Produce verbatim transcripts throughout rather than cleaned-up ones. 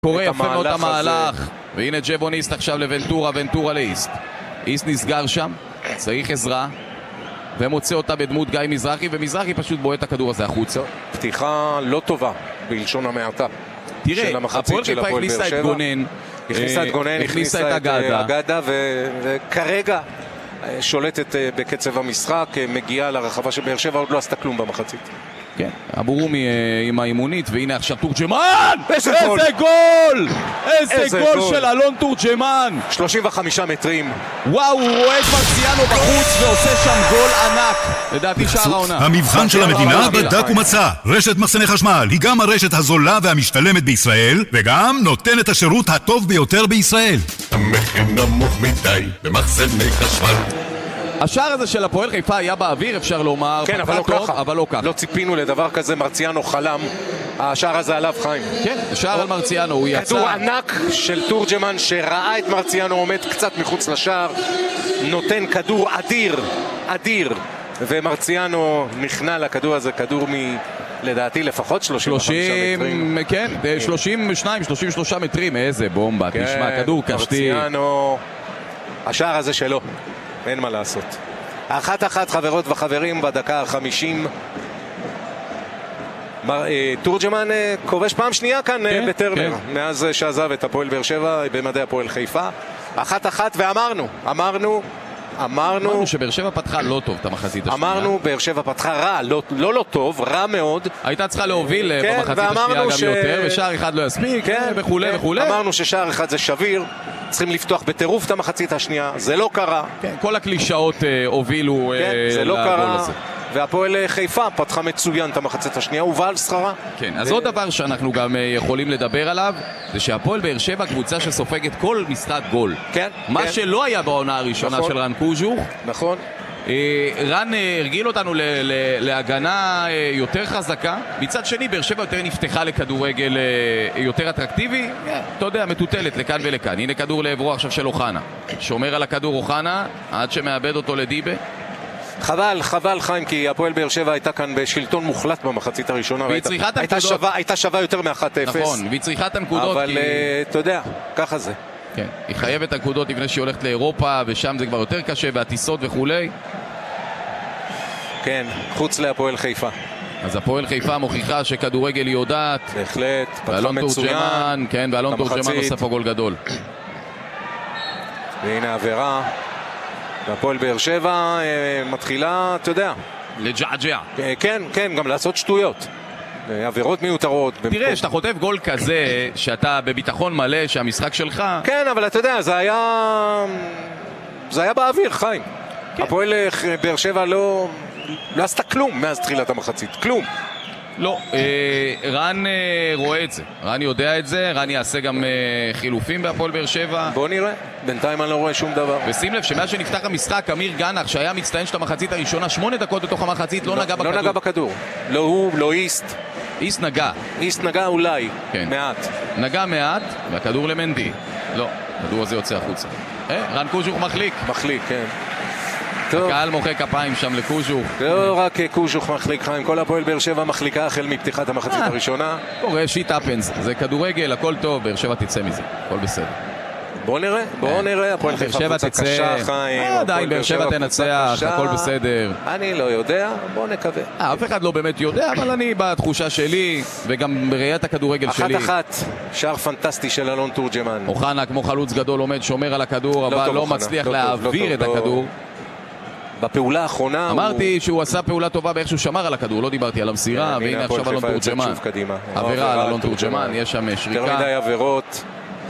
קורא יפה מאוד המהלך, והנה ג'בון איסט עכשיו לוונטורה, ונטורה לאיסט. איסט נסגר שם, צריך עזרה, ומוצא אותה בדמות גיא מזרחי, ומזרחי פשוט בועט את הכדור הזה החוצה. פתיחה לא טובה, בלשון המעטה. תראה, הפועל חיפה הכניסה את גונן, הכניסה את גונן, הכניסה את אגדה, וכרגע שולטת בקצב המשחק, מגיעה לרחבה של באר שבע, עוד לא עשתה כלום במחצית. כן, אבורומי עם האימונית, והנה עכשיו תורג'מן! איזה גול! איזה גול של אלון תורג'מן! שלושים וחמישה מטרים. וואו, הוא רואה את מרציאנו בחוץ ועושה שם גול ענק. לדעתי שער העונה. המבחן של המדינה בדק ומצא. רשת מחסני חשמל היא גם הרשת הזולה והמשתלמת בישראל, וגם נותנת השירות הטוב ביותר בישראל. המחיר נמוך מדי במחסני חשמל. השער הזה של הפועל חיפה היה באוויר, אפשר לומר. כן, אבל לא טוב, ככה. אבל לא ככה. לא ציפינו לדבר כזה, מרציאנו חלם. השער הזה עליו חיים. כן, שער על מרציאנו, הוא יצא. כדור ענק של תורג'מן שראה את מרציאנו עומד קצת מחוץ לשער. נותן כדור אדיר, אדיר. ומרציאנו נכנע לכדור הזה, כדור מ... לדעתי לפחות שלושים וחמישה מטרים. כן, שלושים ושניים, שלושים ושלושה מטרים. איזה בומבה, כן, תשמע, כדור קשתי. מרציאנו, השער הזה שלו. אין מה לעשות. אחת אחת חברות וחברים בדקה החמישים. מר, אה, תורג'מן אה, כובש פעם שנייה כאן כן, בטרנר כן. מאז אה, שעזב את הפועל באר שבע במדי הפועל חיפה. אחת אחת ואמרנו, אמרנו, אמרנו, אמרנו שבאר שבע פתחה לא טוב את המחצית השנייה. אמרנו באר שבע פתחה רע, לא לא, לא טוב, רע מאוד. הייתה צריכה להוביל כן, במחצית השנייה גם ש... יותר, ושער אחד לא יספיק כן, וכולי כן. וכולי. אמרנו ששער אחד זה שביר. צריכים לפתוח בטירוף את המחצית השנייה, זה לא קרה. כן, כל הקלישאות אה, הובילו כן, אה, זה לא קרה, הזה. והפועל חיפה פתחה מצוין את המחצית השנייה, ובעל שכרה. כן, אז ו... עוד דבר שאנחנו גם אה, יכולים לדבר עליו, זה שהפועל באר שבע קבוצה שסופגת כל משחק גול. כן. מה כן. שלא היה בעונה הראשונה נכון. של רן קוז'וך. נכון. רן הרגיל אותנו ל- ל- להגנה יותר חזקה. מצד שני, באר שבע יותר נפתחה לכדורגל יותר אטרקטיבי. אתה יודע, מטוטלת לכאן ולכאן. הנה כדור לעברו עכשיו של אוחנה. שומר על הכדור אוחנה עד שמאבד אותו לדיבה. חבל, חבל חיים, כי הפועל באר שבע הייתה כאן בשלטון מוחלט במחצית הראשונה. והיא צריכה את הנקודות. הייתה שווה, הייתה שווה יותר מ-אחת אפס. נכון, והיא צריכה את הנקודות. אבל כי... אתה יודע, ככה זה. כן, היא חייבת את הנקודות לפני שהיא הולכת לאירופה, ושם זה כבר יותר קשה, והטיסות וכולי. כן, חוץ להפועל חיפה. אז הפועל חיפה מוכיחה שכדורגל היא יודעת. בהחלט, פתחה מצוין. כן, ואלון תורג'מן נוסף גול גדול. והנה עבירה. והפועל באר שבע אה, מתחילה, אתה יודע. לג'עג'ע. כן, כן, גם לעשות שטויות. עבירות מיותרות. תראה, שאתה חוטף גול כזה, שאתה בביטחון מלא, שהמשחק שלך... כן, אבל אתה יודע, זה היה... זה היה באוויר, חיים. כן. הפועל באר שבע לא... לא עשתה כלום מאז תחילת המחצית. כלום. לא, אה, רן אה, רואה את זה. רן יודע את זה. רן יעשה גם אה, חילופים בהפועל באר שבע. בוא נראה. בינתיים אני לא רואה שום דבר. ושים לב שמאז שנפתח המשחק, אמיר גנח, שהיה מצטיין של המחצית הראשונה, שמונה דקות בתוך המחצית, לא, לא נגע בכדור. לא נגע בכדור. לא הוא, לא איסט. איסט נגע. איסט נגע אולי. כן. מעט. נגע מעט, והכדור למנדי. לא, הכדור הזה יוצא החוצה. אה, רן קוז'וך מחליק. מחליק, כן. הקהל מוחא כפיים שם לקוז'וך. לא רק קוז'וך מחליק חיים, כל הפועל באר שבע מחליקה החל מפתיחת המחצית הראשונה. קורה, שיט אפנס, זה כדורגל, הכל טוב, באר שבע תצא מזה, הכל בסדר. בוא נראה, בוא נראה, הפועל חיפה קבוצה קשה חיים. עדיין, באר שבע תנצח, הכל בסדר. אני לא יודע, בוא נקווה. אף אחד לא באמת יודע, אבל אני בתחושה שלי, וגם בראיית הכדורגל שלי. אחת אחת, שער פנטסטי של אלון תורג'מן. אוחנה כמו חלוץ גדול עומד, שומר על הכדור, אבל לא מצליח להעביר את הכדור. בפעולה האחרונה אמרתי שהוא עשה פעולה טובה באיך שהוא שמר על הכדור, לא דיברתי על המסירה, והנה עכשיו אלון תורג'מן. עבירה על אלון תורג'מן, יש שם שריקה. יותר מדי עבירות.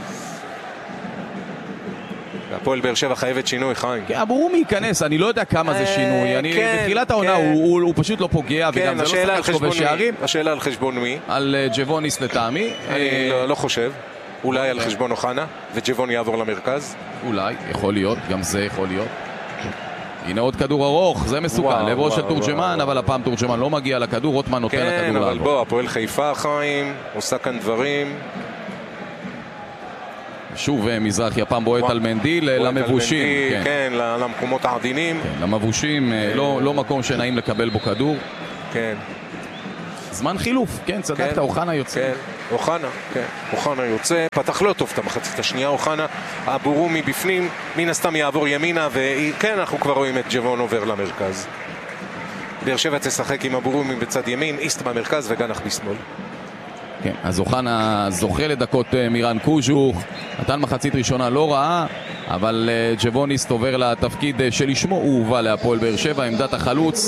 הפועל באר שבע חייבת שינוי, חיים. כן, אבורומי ייכנס, אני לא יודע כמה זה שינוי. בתחילת העונה הוא פשוט לא פוגע, וגם זה לא שחק שכובש שערים. השאלה על חשבון מי? על ג'בון איסט לטעמי. אני לא חושב. אולי על חשבון אוחנה, וג'בון יעבור למרכז. אולי, יכול להיות, גם זה יכול להיות. הנה עוד כדור ארוך, זה מסוכן, לבו של תורג'מן, אבל הפעם תורג'מן לא מגיע לכדור, רוטמן נותן לכדור לעבור. כן, אבל בוא, הפועל חיפה חיים, עושה כאן דברים. שוב מזרחי, הפעם בועט על מנדי למבושים. כן, למקומות העדינים. למבושים, לא מקום שנעים לקבל בו כדור. כן. זמן חילוף, כן, צדקת, אוחנה יוצא. אוחנה, כן. אוחנה יוצא, פתח לא טוב את המחצית השנייה, אוחנה, אבורומי בפנים, מן הסתם יעבור ימינה, וכן, אנחנו כבר רואים את ג'בון עובר למרכז. באר שבע תשחק עם אבורומי בצד ימין, איסט במרכז וגנח בשמאל. כן, אז אוחנה זוכה לדקות מירן קוז'וך, נתן מחצית ראשונה לא רעה, אבל ג'בוניסט עובר לתפקיד שלשמו הוא הובא להפועל באר שבע, עמדת החלוץ.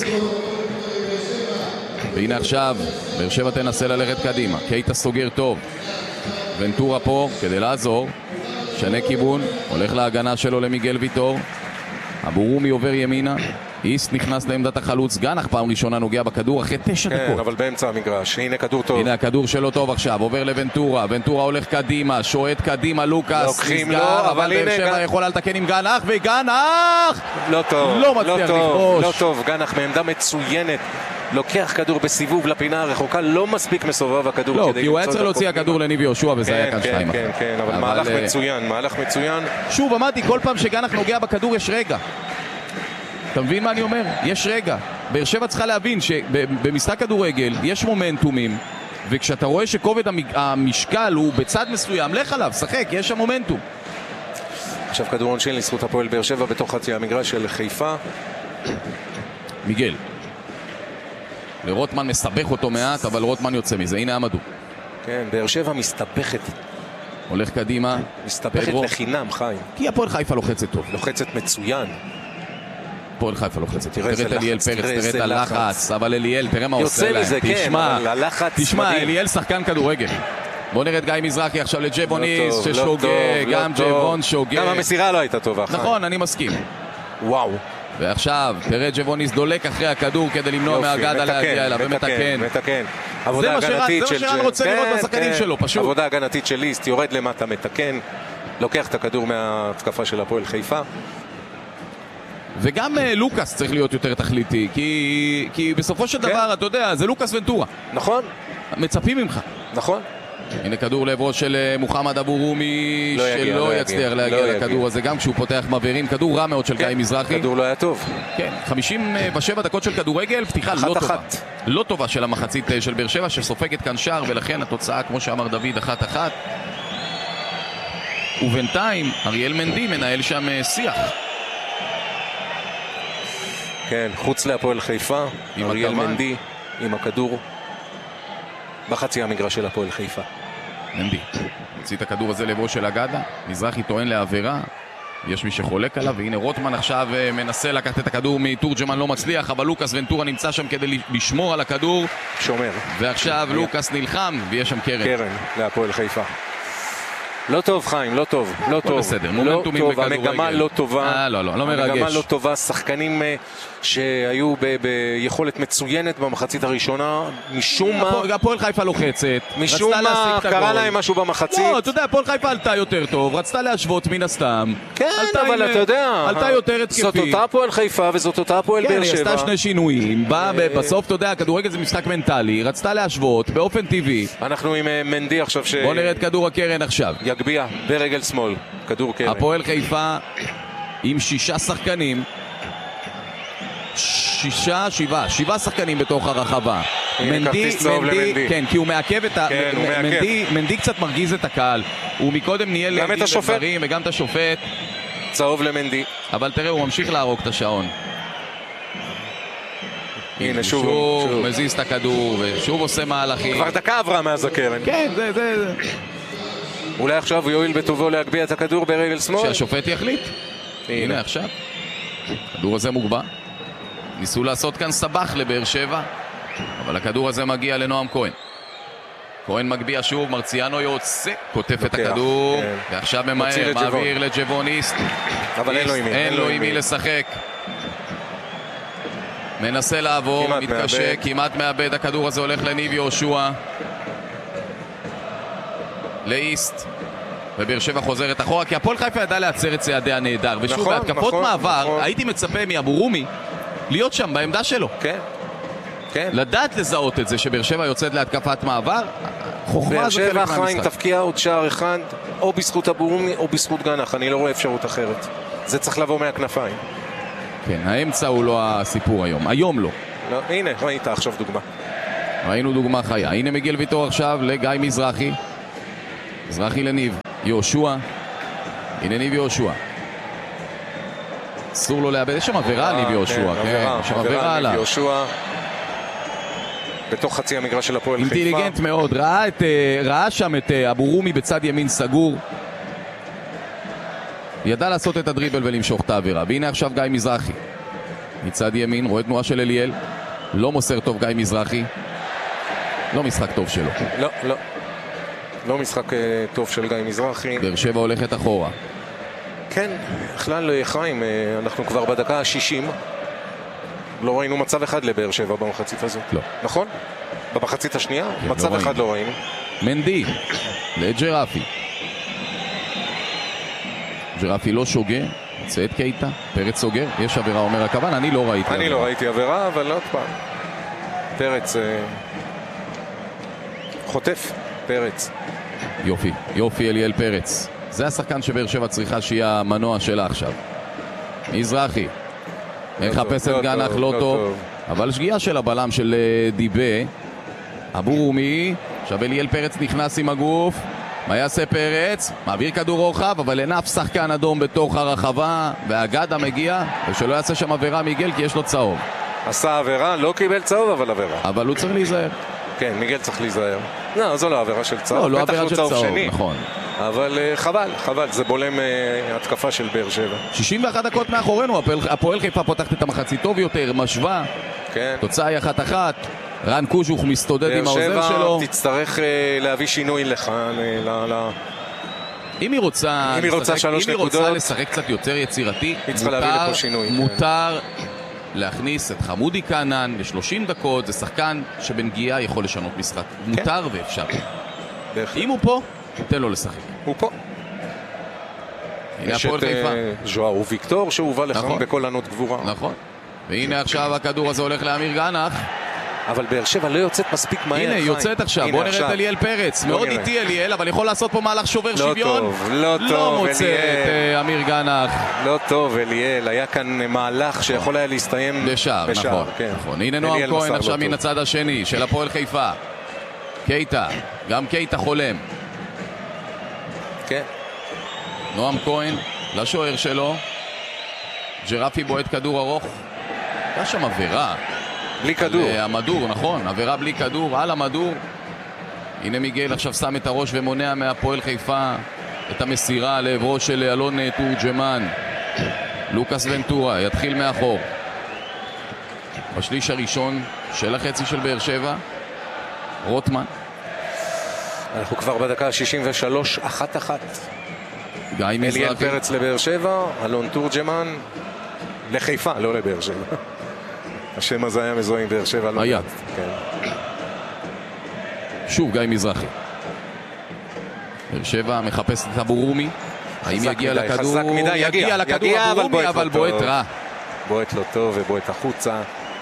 והנה עכשיו, באר שבע תנסה ללכת קדימה, קייטה סוגר טוב, ונטורה פה כדי לעזור, שנה כיוון, הולך להגנה שלו למיגל ויטור, אבורומי עובר ימינה, איסט נכנס לעמדת החלוץ, גנח פעם ראשונה נוגע בכדור אחרי תשע כן, דקות. אבל באמצע המגרש, הנה כדור טוב. הנה הכדור שלו טוב עכשיו, עובר לוונטורה, ונטורה הולך קדימה, שועט קדימה, לוקאס, לוקחים לו, נסגר, אבל אבל באר הנה שבע גנ- יכולה לתקן עם גנח, וגנח! לא טוב, לא מצליח טוב, לכבוש. לא טוב, גנח מעמדה מצוינת, לוקח כדור בסיבוב לפינה הרחוקה, לא מספיק מסובב הכדור. לא, כדי כי הוא היה למצוא צריך דרכו להוציא פנימה. הכדור לניב יהושע, וזה היה כן, כאן כן, שתיים כן, אחת. כן, אבל אבל, מהלך אה, מצוין, מהלך מצוין. שוב, אמרתי, כל פעם שגנח נוגע בכדור יש רגע. אתה מבין מה אני אומר? יש רגע. באר שבע צריכה להבין שבמשחק כדורגל יש מומנטומים, וכשאתה רואה שכובד המ- המשקל הוא בצד מסוים, לך עליו, שחק, יש שם מומנטום. עכשיו כדור עונשין לזכות הפועל באר שבע בתוך חצי המגרש של חיפה. מיגל. לרוטמן מסבך אותו מעט, אבל רוטמן יוצא מזה. הנה עמדו. כן, באר שבע מסתבכת, הולך קדימה. מסתבכת פדרו. לחינם, חיים. כי הפועל חיפה לוחצת טוב. לוחצת מצוין. הפועל חיפה לוחצת. תראה תראה איזה את אליאל לחץ, פרץ, תראה תראה את איזה הלחץ. לחץ. אבל אליאל, תראה מה יוצא עושה להם. מזה, כן, תשמע, אבל הלחץ תשמע, מדהים. אליאל שחקן כדורגל. בוא נראה את גיא מזרחי עכשיו לג'בוניס, לא טוב, לא ששוגה, טוב, לא גם טוב. ג'בון שוגה. גם המסירה לא הייתה טובה, חיים. נכון, אני מסכים. וואו. ועכשיו, תראה ג'בוניס דולק אחרי הכדור כדי למנוע יופי, מהגדה מתקן, להגיע אליו, מתקן, ומתקן. מתקן. עבודה מה שרן- הגנתית זה של... מה שרן רוצה כן, לראות בשחקנים כן. שלו, פשוט. עבודה הגנתית של ליסט, יורד למטה, מתקן, לוקח את הכדור מההתקפה של הפועל חיפה. וגם אה, לוקאס צריך להיות יותר תכליתי, כי, כי בסופו של כן. דבר, אתה יודע, זה לוקאס ונטורה. נכון, מצפים ממך. נכון. הנה כדור לעברו של אה, מוחמד אבורומי, לא יגיע, שלא לא יצליח יגיע, להגיע לא לכדור יגיע. הזה, גם כשהוא פותח מבערים. כדור רע מאוד של גיא מזרחי. כדור לא היה טוב. כן, חמישים ושבע דקות של כדורגל, פתיחה אחת לא טובה. אחת. לא טובה של המחצית אה, של באר שבע, שסופגת כאן שער, ולכן התוצאה, כמו שאמר דוד, אחת אחת. ובינתיים, אריאל מנדי מנהל שם אה, שיח. כן, חוץ להפועל חיפה, עם אריאל הכוון. מנדי עם הכדור בחצי המגרש של הפועל חיפה. מנדי, הוציא את הכדור הזה לעברו של אגדה, מזרחי טוען לעבירה, יש מי שחולק עליו, והנה רוטמן עכשיו אה, מנסה לקחת את הכדור מתורג'מן, לא מצליח, אבל לוקאס ונטורה נמצא שם כדי לשמור על הכדור, שומר. ועכשיו לוקאס נלחם, ויש שם קרן. קרן להפועל חיפה. לא טוב, חיים, לא טוב, לא טוב. בסדר, לא מומנטומים טוב, בכדורגל. המגמה לא טובה. אה, לא, לא, לא מרגש. המגמה לא טובה, שחקנים אה, שהיו ב- ביכולת מצוינת במחצית הראשונה, משום מה, הפועל- הפועל חיפה לוחצת, משום רצתה מה להשיג את קרה הגול. להם משהו במחצית. לא, אתה יודע, הפועל חיפה עלתה יותר טוב, רצתה להשוות מן הסתם. כן, עלתה אבל עם- אתה יודע, עלתה יותר התקפית. זאת אותה הפועל חיפה וזאת אותה הפועל כן, באר היא שבע. עשתה שני שינויים, באה בסוף, אתה יודע, הכדורגל זה משחק מנטלי, רצתה להשוות באופן טבעי. אנחנו עם אה, מנדי עכשיו בוא נראה את כדור הקרן עכשיו. שיגביה ברגל שמאל, כדור קרן. הפועל חיפה עם שישה שחקנים, שישה, שבעה, שבעה שחקנים בתוך הרחבה. הנה, כרטיס צהוב למנדי. כן, כי הוא מעכב את ה... כן, הוא מ- מעכב. מנדי, מנדי קצת מרגיז את הקהל. הוא מקודם ניהל גם את דין השופט. ודברים, וגם את השופט, צהוב למנדי. אבל תראה, הוא ממשיך להרוג את השעון. הנה, הוא שוב, שוב שוב. מזיז את הכדור, ושוב עושה מהלכים. כבר דקה עברה מאז הקרן. כן, זה, זה, זה. אולי עכשיו הוא יועיל בטובו להגביה את הכדור ברגל שמאל. שהשופט יחליט. הנה עכשיו. הכדור הזה מוגבע. ניסו לעשות כאן סבח לבאר שבע, אבל הכדור הזה מגיע לנועם כהן. כהן מגביה שוב, מרציאנו יוצא, כותף את לוקח, הכדור, כן. ועכשיו מוציא ממהר, לג'בון. מעביר לג'בוניסט. אבל אין לו עם מי. אין לו עם מי לשחק. מנסה לעבור, כמעט מתקשה, מאבד. כמעט מאבד. הכדור הזה הולך לניב יהושע. לאיסט. ובאר שבע חוזרת אחורה, כי הפועל חיפה ידע לעצר את צעדיה נהדר. ושוב, נכון, בהתקפות נכון, מעבר, נכון. הייתי מצפה מאבורומי להיות שם בעמדה שלו. כן, כן. לדעת לזהות את זה שבאר שבע יוצאת להתקפת מעבר, חוכמה באר זה חלק שבע חיים מהמשחק. תפקיע עוד שער אחד, או בזכות אבורומי או בזכות גנח, אני לא רואה אפשרות אחרת. זה צריך לבוא מהכנפיים. כן, האמצע הוא לא הסיפור היום. היום לא. לא, הנה, ראית עכשיו דוגמה. ראינו דוגמה חיה. הנה מיגל ויטור עכשיו לגיא מזרחי. מזרחי לניב. יהושע. הנה ניב יהושע. אסור לו לאבד. יש שם עבירה על ניב יהושע. כן, יש שם עבירה עליו. יהושע בתוך חצי המגרש של הפועל חיפה. אינטליגנט מאוד. ראה, את, ראה שם את אבו רומי בצד ימין סגור. ידע לעשות את הדריבל ולמשוך את העבירה. והנה עכשיו גיא מזרחי. מצד ימין, רואה תנועה של אליאל. לא מוסר טוב גיא מזרחי. לא משחק טוב שלו. לא, לא. לא משחק uh, טוב של גיא מזרחי. באר שבע הולכת אחורה. כן, בכלל חיים, uh, אנחנו כבר בדקה ה-שישים. לא ראינו מצב אחד לבאר שבע במחצית הזאת. לא. נכון? במחצית השנייה? כן, מצב לא אחד ראינו. לא ראינו. מנדי. לג'רפי. ג'רפי לא שוגה. יוצא את קייטה. פרץ סוגר. יש עבירה, אומר הכוון. אני לא ראיתי אני עבירה. לא ראיתי עבירה, אבל עוד פעם. פרץ... Uh... חוטף. פרץ. יופי. יופי אליאל פרץ. זה השחקן שבאר שבע צריכה שיהיה המנוע שלה עכשיו. מזרחי. מחפש את גנח, לא טוב. אבל שגיאה של הבלם של דיבה. אבו רומי. עכשיו אליאל פרץ נכנס עם הגוף. מה יעשה פרץ? מעביר כדור רוחב, אבל אין אף שחקן אדום בתוך הרחבה. והגדה מגיע, ושלא יעשה שם עבירה מיגל, כי יש לו צהוב. עשה עבירה, לא קיבל צהוב, אבל עבירה. אבל הוא צריך להיזהר. כן, מיגל צריך להיזהר. לא, זו לא עבירה של צהוב. לא, לא בטח עבירה של צהוב, שני. נכון. אבל uh, חבל, חבל, זה בולם uh, התקפה של באר שבע. שישים ואחת דקות מאחורינו, הפועל, הפועל חיפה פותחת את המחצית טוב יותר, משווה. כן. תוצאה היא אחת אחת. רן קוז'וך מסתודד עם העוזר שלו. באר שבע תצטרך uh, להביא שינוי לכאן. ל, ל... אם היא רוצה, אם היא רוצה, לשחק, שלוש אם היא נקודות, רוצה לשחק קצת יותר יצירתי, היא צריכה להביא לפה שינוי. מותר להכניס את חמודי קנן ל-שלושים דקות. זה שחקן שבנגיעה יכול לשנות משחק. כן. מותר ואפשר. בהחלט. אם הוא פה, תן לו לשחק. הוא פה. יש את ז'ואר ויקטור שהובא לכאן נכון. בכל ענות גבורה. נכון. והנה עכשיו הכדור הזה הולך לאמיר גנח. אבל באר שבע לא יוצאת מספיק מהר. הנה, חיים. יוצאת עכשיו. בוא נראה את אליאל פרץ. מאוד נראה. איטי אליאל, אבל יכול לעשות פה מהלך שובר לא שוויון. טוב, לא טוב, לא מוצא אליאל. את אמיר גנח. לא טוב, אליאל. היה כאן מהלך שיכול היה להסתיים בשער. בשער. נכון, כן. נכון. הנה נועם כהן עכשיו מן הצד השני של הפועל חיפה. קייטה. גם קייטה חולם. כן. נועם כהן לשוער שלו. ג'רפי בועט כדור ארוך. היה שם עבירה. בלי כדור. המדור, נכון, עבירה בלי כדור, על המדור. הנה מיגל עכשיו שם את הראש ומונע מהפועל חיפה את המסירה לעברו של אלון תורג'מן. לוקאס ונטורה יתחיל מאחור. בשליש הראשון של החצי של באר שבע. רוטמן. אנחנו כבר בדקה ה-שישים ושלוש, אחת אחת. גיא מזרחי. אליאל פרץ לבאר שבע, אלון תורג'מן לחיפה, לא לבאר שבע. השם הזה היה מזוהה עם באר שבע. היה. כן. שוב גיא מזרחי. באר שבע מחפש את אבו רומי. האם יגיע מדי, לכדור? חזק מדי, יגיע, יגיע לכדור יגיע, אבו רומי, אבל בועט רע. בועט לא טוב ובועט החוצה.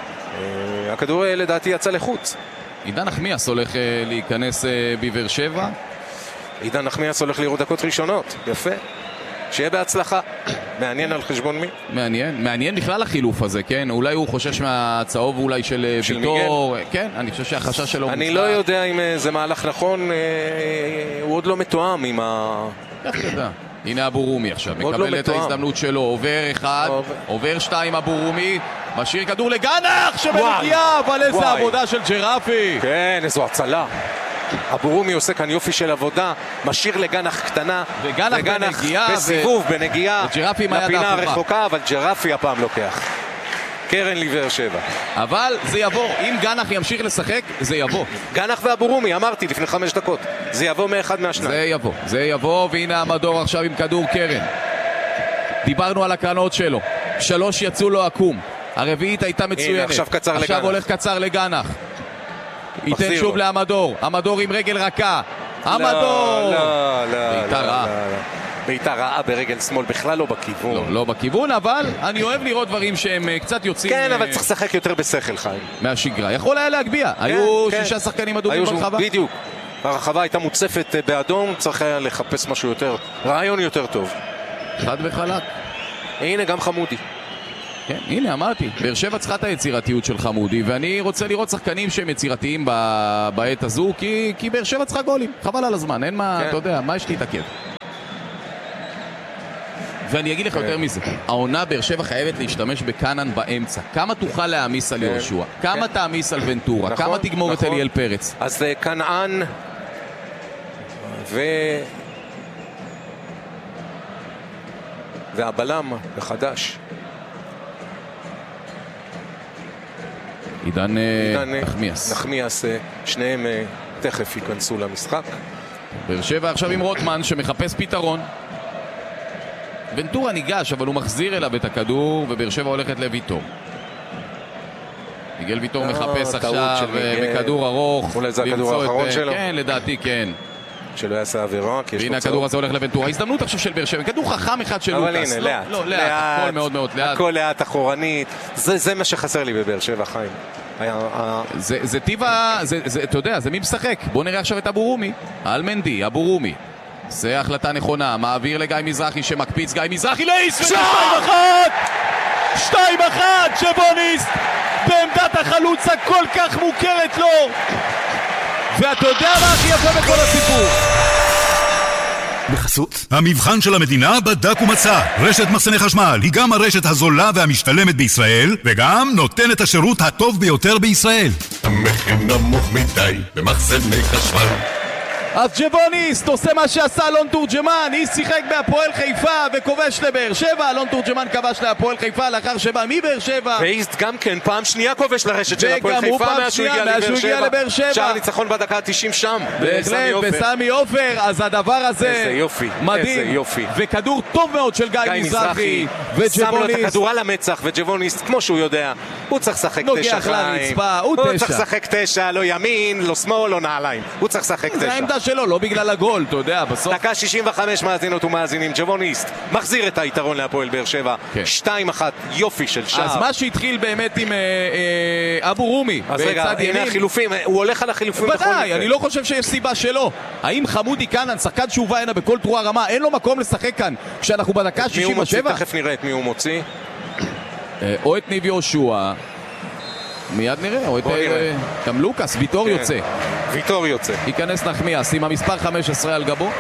הכדור לדעתי יצא לחוץ. עידן נחמיאס הולך להיכנס בבאר שבע. עידן נחמיאס הולך לראות דקות ראשונות. יפה. שיהיה בהצלחה. מעניין על חשבון מי? מעניין. מעניין בכלל החילוף הזה, כן? אולי הוא חושש מהצהוב אולי של ויטור. כן, אני חושב שהחשש שלו... אני לא יודע אם זה מהלך נכון. הוא עוד לא מתואם עם ה... איך תדע? הנה אבו רומי עכשיו, מקבל את ההזדמנות שלו, עובר אחד, עובר שתיים אבו רומי, משאיר כדור לגנח שבנגיעה, אבל איזה עבודה של ג'רפי. כן, איזו הצלה. אבו רומי עושה כאן יופי של עבודה, משאיר לגנח קטנה, וגנח בנגיעה, בסיבוב, בנגיעה, לפינה הרחוקה, אבל ג'רפי הפעם לוקח. קרן לבאר שבע. אבל זה יבוא, אם גנח ימשיך לשחק, זה יבוא. גנח ואבו רומי, אמרתי לפני חמש דקות. זה יבוא מאחד מהשניים. זה יבוא, זה יבוא, והנה המדור עכשיו עם כדור קרן. דיברנו על הקרנות שלו. שלוש יצאו לו עקום. הרביעית הייתה מצוינת. הנה, עכשיו קצר לגנח. עכשיו הולך קצר לגנח. ייתן שוב לעמדור. המדור עם רגל רכה. המדור! לא, לא, בעיטה רעה. בעיטה רעה ברגל שמאל, בכלל לא בכיוון. לא, לא בכיוון, אבל אני אוהב לראות דברים שהם קצת יוצאים... כן, אבל צריך לשחק יותר בשכל, חיים. מהשגרה. יכול היה להגביע. היו שישה שחקנים אדומים ברחבה. בדיוק. הרחבה הייתה מוצפת באדום, צריך היה לחפש משהו יותר, רעיון יותר טוב. חד וחלק. הנה גם חמודי. כן, הנה אמרתי, באר שבע צריכה את היצירתיות של חמודי, ואני רוצה לראות שחקנים שהם יצירתיים ב- בעת הזו, כי, כי באר שבע צריכה גולים, חבל על הזמן, אין מה, כן. אתה יודע, מה יש להתעכב. ואני אגיד לך יותר מזה, העונה באר שבע חייבת להשתמש בקנן באמצע. כמה תוכל להעמיס על יהושע? כמה תעמיס על ונטורה? נכון, כמה תגמור את נכון. אליאל פרץ? אז אה, כנען ו... והבלם החדש. עידן אה, עידן, אה, נחמיאס. נחמיאס, אה, שניהם אה, תכף ייכנסו למשחק. באר שבע עכשיו עם רוטמן שמחפש פתרון. ונטורה ניגש, אבל הוא מחזיר אליו את הכדור, ובאר שבע הולכת לויטור. מיגל ויטור אה, מחפש טעות עכשיו של מיגל. בכדור ארוך. אולי זה הכדור למצוא את- האחרון שלו? כן, לדעתי כן. שלא יעשה עבירה, כי יש והנה לו הכדור צהוב. הזה הולך לוונטורה. הזדמנות עכשיו של באר שבע. כדור חכם אחד של אבל לוקאס. הנה, לא, לאט. לא, לאט. הכל מאוד מאוד לאט. הכל לאט, אחורנית. זה, זה מה שחסר לי בבאר שבע, חיים. היה, היה... זה, זה טבע, זה, זה, אתה יודע, זה מי משחק. בוא נראה עכשיו את אבו רומי. אלמנדי, אבו רומי. זה החלטה נכונה. מעביר לגיא מזרחי שמקפיץ. גיא מזרחי לאיס! ושתיים אחת! שתיים אחת! שבוניסט! בעמדת החלוץ הכל כך מוכרת לו! ואתה יודע מה הכי יפה בכל הסיפור? בחסות המבחן של המדינה בדק ומצא. רשת מחסני חשמל היא גם הרשת הזולה והמשתלמת בישראל, וגם נותנת השירות הטוב ביותר בישראל. המחיר נמוך מדי במחסני חשמל. אז ג'בוניסט עושה מה שעשה אלון תורג'מן. היא שיחק בהפועל חיפה וכובש לבאר שבע. אלון תורג'מן כבש להפועל חיפה לאחר שבא מבאר שבע. ואיסט גם כן פעם שנייה כובש לרשת של הפועל וגם הוא חיפה פעם מאז שהוא שנייה, מאז שהוא הגיע לבאר שבע. שער ניצחון בדקה ה-תשעים שם. בסמי בהחלט, עופר. בסמי עופר. אז הדבר הזה איזה יופי, מדהים. איזה יופי. וכדור טוב מאוד של גיא גיא מזרחי. מזרחי שם לו את וג'בוניסט הכדור על המצח, וג'בוניסט, כמו שהוא יודע, הוא צריך לשחק נוגח תשע חיים. לרצפה, הוא הוא תשע. צריך לשחק תשע, לא ימין, לא שמאל, לא נעליים. הוא צריך לשחק זה תשע. העמדה שלו, לא בגלל הגול, אתה יודע, בסוף. דקה שישים וחמש מאזינות ומאזינים, ג'בוניסט מחזיר את היתרון להפועל באר שבע. כן. שתיים אחת, יופי של שער. אז מה שהתחיל באמת עם אה, אה, אבו רומי אז רגע, בצד הנה ימין, החילופים, הוא הולך על החילופים בכל מקרה. ודאי, אני לא חושב שיש סיבה שלא. האם חמודי קנן, שחקן שהובא הנה בכל תרועה רמה, אין לו מקום לשחק כאן כשאנחנו בדקה מי הוא שישים מוציא? ושבע? תכף נראה את מי הוא מוציא. אה, או את ניב יהושע, מיד נראה, או את בוא אה, נראה. גם לוקאס, ויטור כן. יוצא. ויטור יוצא. ייכנס נחמיאס עם המספר חמש עשרה על גבו,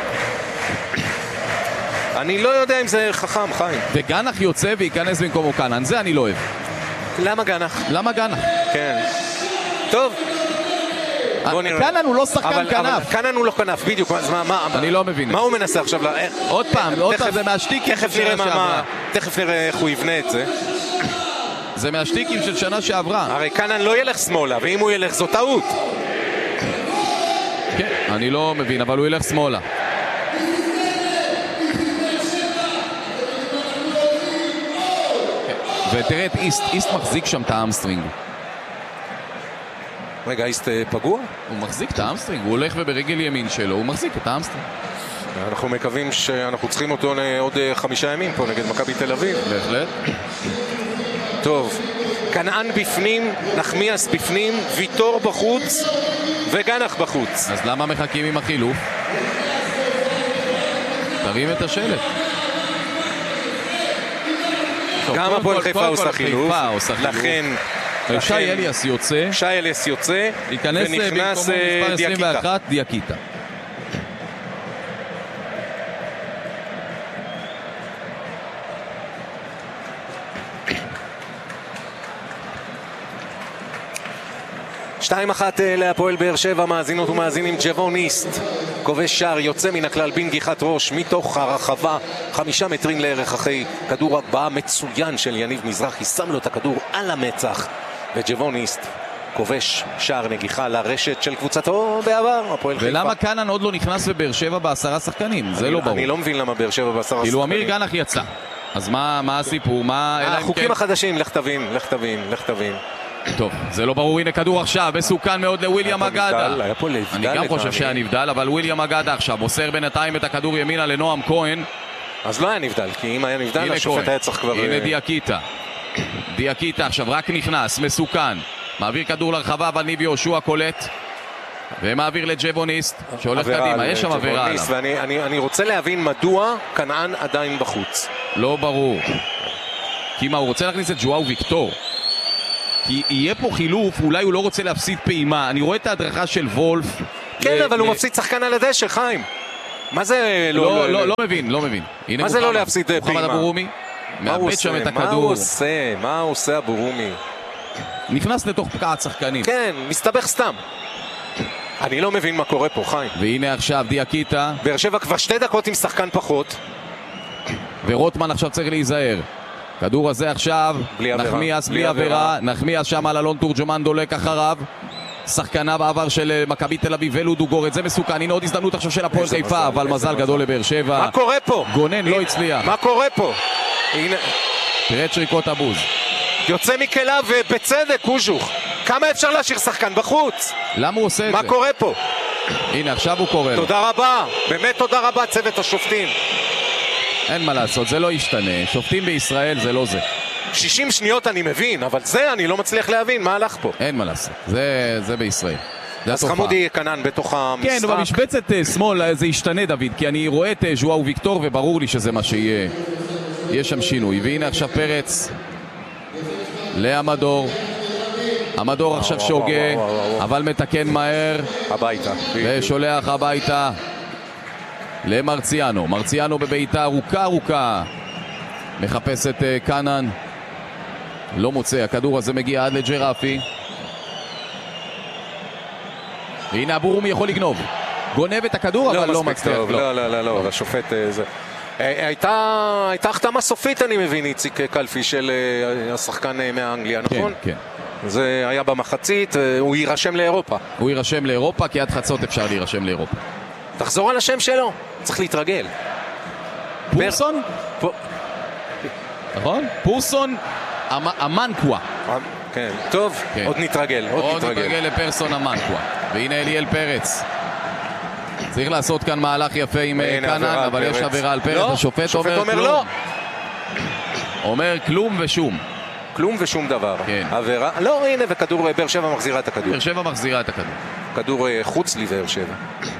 אני לא יודע אם זה חכם, חיים. וגנח יוצא וייכנס במקומו קנן. זה אני לא אוהב. למה גנח? למה גנח? כן. טוב. בוא נראה. קנן הוא לא שחקן אבל- אבל כנף. קנן הוא לא כנף, בדיוק. אז מה, מה, אני לא מבין. מה הוא מנסה עכשיו? לה- איך- עוד פעם, עוד תכף- פעם, זה מהשטיקים של תכף נראה שנה מה- שעברה. מה, תכף נראה איך הוא יבנה את זה. זה מהשטיקים של שנה שעברה. הרי קנן לא ילך שמאלה, ואם הוא ילך זו טעות. כן, אני לא מבין, אבל הוא ילך שמאלה. ותראה את איסט, איסט מחזיק שם את האמסטרינג. רגע, איסט אה, פגוע? הוא מחזיק את האמסטרינג, הוא הולך וברגל ימין שלו, הוא מחזיק את האמסטרינג. אנחנו מקווים שאנחנו צריכים אותו לעוד אה, חמישה ימים פה נגד מכבי תל אביב. בהחלט. טוב, כנען בפנים, נחמיאס בפנים, ויטור בחוץ וגנח בחוץ. אז למה מחכים עם החילוף? תרים את השלט. טוב, גם קודם הפועל כל- חיפה קודם עושה כל חילוף, חיפה עושה חילוף. לכן שי אליאס יוצא, שי אליאס יוצא ייכנס ונכנס במקומו אה, מספר עשרים דיאקיטה. ואחת, דיאקיטה. שתיים אחת אה, להפועל באר שבע, מאזינות ומאזינים, ג'בוניסט כובש שער, יוצא מן הכלל בנגיחת ראש מתוך הרחבה, חמישה מטרים לערך אחרי כדור הגבהה מצוין של יניב מזרחי, שם לו את הכדור על המצח, וג'בוניסט כובש שער נגיחה לרשת של קבוצתו בעבר, הפועל חיפה. ולמה קנן עוד לא נכנס בבאר שבע בעשרה שחקנים? זה אני- לא ברור. אני לא מבין למה באר שבע בעשרה כאילו אמיר שחקנים. גנח יצא. אז מה מה הסיפור? מה... אלא אם החוקים כן- החדשים, לך תבין, לך תבין, לך תבין. טוב, זה לא ברור. הנה כדור עכשיו, מסוכן מאוד לוויליאם היה פה אגדה. נבדל, היה פה נבדל אני גם חושב לטעמי. שהיה נבדל, אבל וויליאם אגדה עכשיו מוסר בינתיים את הכדור ימינה לנועם כהן. אז לא היה נבדל, כי אם היה נבדל, הנה השופט כהן. היה צריך כבר... הנה אה, דיאקיטה. דיאקיטה עכשיו רק נכנס, מסוכן. מעביר כדור לרחבה, אבל ניב יהושע קולט. ומעביר לג'בוניסט, שהולך עבירה קדימה. על יש שם עבירה ג'בוניסט, עליו. ואני אני, אני רוצה להבין מדוע כנען עדיין בחוץ. לא ברור. כי מה, הוא רוצה להכניס את ז'ואאו ויקטור. כי יהיה פה חילוף, אולי הוא לא רוצה להפסיד פעימה. אני רואה את ההדרכה של וולף. כן, ל- אבל הוא ל- מפסיד שחקן על הדשא, חיים. מה זה לא... לא, לא, לא מבין, לא מבין. הנה מה זה מוחמד. לא להפסיד פעימה? מוחמד אבורומי. מה הוא מאבד שם עושה? את מה הוא הכדור. עושה? מה הוא עושה אבורומי? נכנס לתוך פקעת שחקנים. כן, מסתבך סתם. אני לא מבין מה קורה פה, חיים. והנה עכשיו דיאקיטה, באר שבע כבר שתי דקות עם שחקן פחות. ורוטמן עכשיו צריך להיזהר. כדור הזה עכשיו, בלי עבירה. נחמיאס בלי בלי עבירה, עבירה. נחמיאס שם על אלון תורג'מן דולק אחריו. שחקנה בעבר של מכבי תל אביב ולודו גורד, זה מסוכן. הנה עוד הזדמנות עכשיו של הפועל איזה חיפה, מזל, אבל איזה מזל מזל. גדול לבאר שבע. מה קורה פה? גונן לא הנה, הצליח. מה קורה פה? הנה, תראה את שריקות הבוז. יוצא מקלה ובצדק, קוז'וך. כמה אפשר להשאיר שחקן בחוץ? למה הוא עושה את מה זה? קורה פה? הנה עכשיו הוא קורא לו. תודה רבה, באמת תודה רבה צוות השופטים. אין מה לעשות, זה לא ישתנה. שופטים בישראל זה לא זה. שישים שניות אני מבין, אבל זה אני לא מצליח להבין, מה הלך פה? אין מה לעשות. זה, זה בישראל. זה אז התופעה. חמודי קנן בתוך המשחק. כן, במשבצת אה, שמאל אה, זה ישתנה, דוד, כי אני רואה את אה, ז'ואאו ויקטור וברור לי שזה מה שיהיה. יש שם שינוי. והנה עכשיו פרץ לעמדור. המדור עכשיו וואו, שוגה, וואו, וואו, וואו. אבל מתקן מהר הביתה. ושולח הביתה למרציאנו. מרציאנו בביתה ארוכה ארוכה. מחפש את אה, קנן. לא מוצא, הכדור הזה מגיע עד לג'רפי. והנה אבורומי יכול לגנוב. גונב את הכדור, אבל לא מצליח. טוב, לא, לא, לא, לא, השופט זה... הייתה הייתה החתמה סופית, אני מבין, איציק קלפי, של אה, השחקן אה, מהאנגליה, כן, נכון? כן. זה היה במחצית, אה, הוא יירשם לאירופה. הוא יירשם לאירופה, כי עד חצות אפשר להירשם לאירופה. תחזור על השם שלו, צריך להתרגל. פורסון? פה- נכון? פורסון אמ- אמנקווה. אה, כן, טוב, כן. עוד נתרגל, עוד עוד נתרגל. נתרגל לפרסון אמנקווה. והנה אליאל פרץ. צריך לעשות כאן מהלך יפה עם אה, הנה, קנן, עבירה על אבל יש פרץ. עבירה על פרץ. לא, השופט השופט אומר אומר כלום. לא. אומר כלום ושום. כלום ושום דבר. כן. עבירה, לא, הנה, וכדור, אה, באר שבע מחזירה את הכדור. באר שבע מחזירה את הכדור. כדור אה, חוץ לבאר שבע.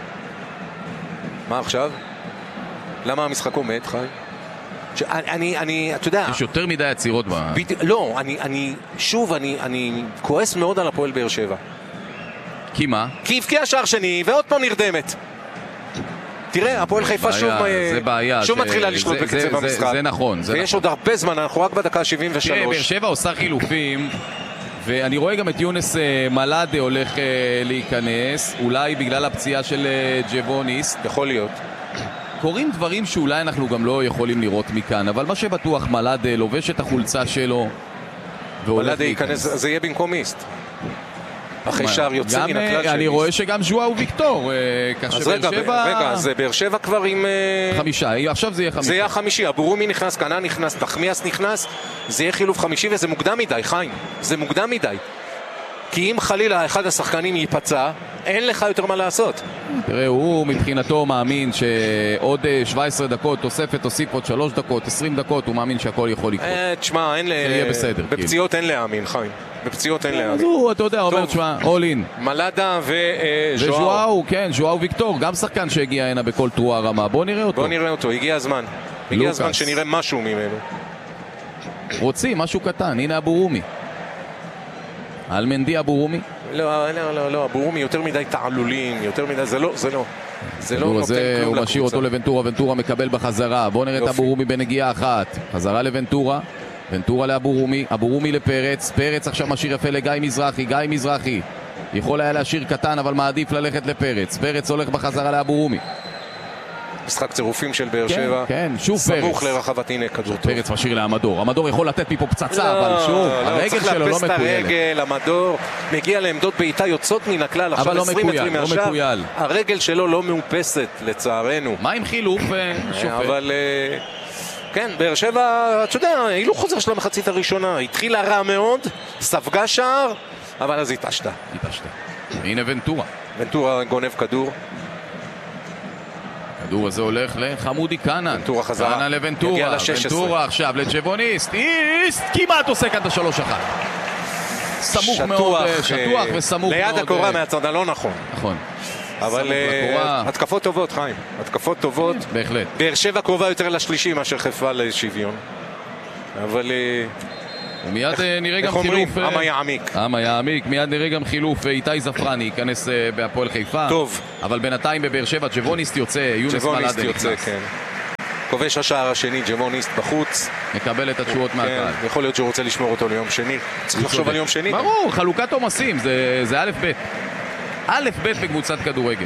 מה עכשיו? למה המשחק עומד, חי? ש- אני, אני, אני, אתה יודע... יש יותר מדי עצירות ב... בדי... לא, אני, אני, שוב, אני, אני כועס מאוד על הפועל באר שבע. כי מה? כי הבקיע שער שני, ועוד פעם נרדמת. תראה, הפועל חיפה בעיה, שוב, אה, זה בעיה, שוב זה- מתחילה לשלוט זה- בקצב זה- המשחק. זה נכון, זה ויש נכון. עוד הרבה זמן, אנחנו רק בדקה שבעים תראה, באר ושלוש. שבע עושה חילופים, ואני רואה גם את יונס אה, מלאדה הולך אה, להיכנס, אולי בגלל הפציעה של אה, ג'בוניסט. יכול להיות. קורים דברים שאולי אנחנו גם לא יכולים לראות מכאן, אבל מה שבטוח מלאדה לובש את החולצה שלו והולך מלאדה להיכנס. ייכנס, זה יהיה במקומיסט. אחרי מה, שער יוצא גם, מן אה, הכלל אני שלי. רואה שגם ז'ואאו ויקטור, אה, כך אז שבאר רגע, שבע... רגע, אז באר שבע כבר עם... אה, חמישה, עכשיו זה יהיה חמישה. זה יהיה החמישי, אבורומי נכנס, קנן נכנס, נחמיאס נכנס, זה יהיה חילוף חמישי וזה מוקדם מדי, חיים, זה מוקדם מדי. כי אם חלילה אחד השחקנים ייפצע, אין לך יותר מה לעשות. תראה, הוא מבחינתו מאמין שעוד אה, שבע עשרה דקות, תוספת, תוסיף עוד שלוש דקות, עשרים דקות, הוא מאמין שהכל יכול לקרות. אה, תשמע, אין ל... יהיה בסדר, בפציעות אין להאמין, חיים. בפציעות אין אז להאמין. הוא, אתה יודע, אומר, טוב. תשמע, all in. מלאדה וז'ואאו. וז'ואאו, כן, ז'ואאו ויקטור, גם שחקן שהגיע הנה בכל תרועה רמה. בוא נראה אותו. בוא נראה אותו, הגיע הזמן. הגיע לוקאס. הזמן שנראה משהו ממנו. רוצים, משהו קטן, הנה אבורומי. אלמנדי אבורומי. לא, לא, לא, לא, אבורומי יותר מדי תעלולים, יותר מדי, זה לא, זה לא. זה לא הכדור נותן הזה, כלום הוא משאיר לקבוצה. אותו לוונטורה, ונטורה מקבל בחזרה. בוא נראה את יופי. אבורומי בנגיעה אחת. חזרה לוונטורה, ונטורה לאבורומי, אבורומי לפרץ, פרץ עכשיו משאיר יפה לגיא מזרחי, גיא מזרחי. יכול היה להשאיר קטן, אבל מעדיף ללכת לפרץ. פרץ הולך בחזרה לאבורומי. משחק צירופים של באר כן, שבע. כן, שוב פרץ. סמוך לרחבת, הנה כדור טוב. פרץ משאיר לעמדור. המדור יכול לתת מפה פצצה, לא, אבל שוב, לא, הרגל צריך שלו לא לאפס את מקוילת. הרגל, המדור מגיע לעמדות בעיטה יוצאות מן הכלל, עכשיו לא עשרים מקויל, מטרים לא מהשאר. מקויל. הרגל שלו לא מאופסת, לצערנו. מה עם חילוף אה, שופט? אבל אה, כן, באר שבע, אתה יודע, הילוך חוזר של המחצית הראשונה, התחילה רע מאוד, ספגה שער, אבל אז התעשתה. התעשתה. הנה ונטורה. ונטורה גונב כדור, הכדור הזה הולך לחמודי קנן. ונטורה חזרה. קנן יגיע לוונטורה. ל-שש עשרה. ונטורה עכשיו לג'בוניסט. איסט כמעט עושה כאן את השלוש אחת. סמוך מאוד, אה, שטוח אה, וסמוך מאוד. ליד הקורה אה, מהצד הלא נכון. נכון. אבל סמוך אה, לקורה. התקפות טובות, חיים. התקפות טובות. בהחלט. באר שבע קרובה יותר לשלישי מאשר חיפה לשוויון. אבל... ומיד נראה גם איך חילוף... אומרים? אמה יעמיק. אמה יעמיק, מיד נראה גם חילוף איתי זפרני, ייכנס בהפועל חיפה. טוב. אבל בינתיים בבאר שבע ג'בוניסט יוצא, יונס מלאדה נכנס. ג'בוניסט יוצא, כן. כובש השער השני, ג'בוניסט בחוץ. מקבל את התשואות מהקהל. כן, יכול להיות שהוא רוצה לשמור אותו ליום שני. צריך לחשוב על יום שני. ברור, חלוקת עומסים, זה, זה א' ב'. א' ב' בקבוצת כדורגל.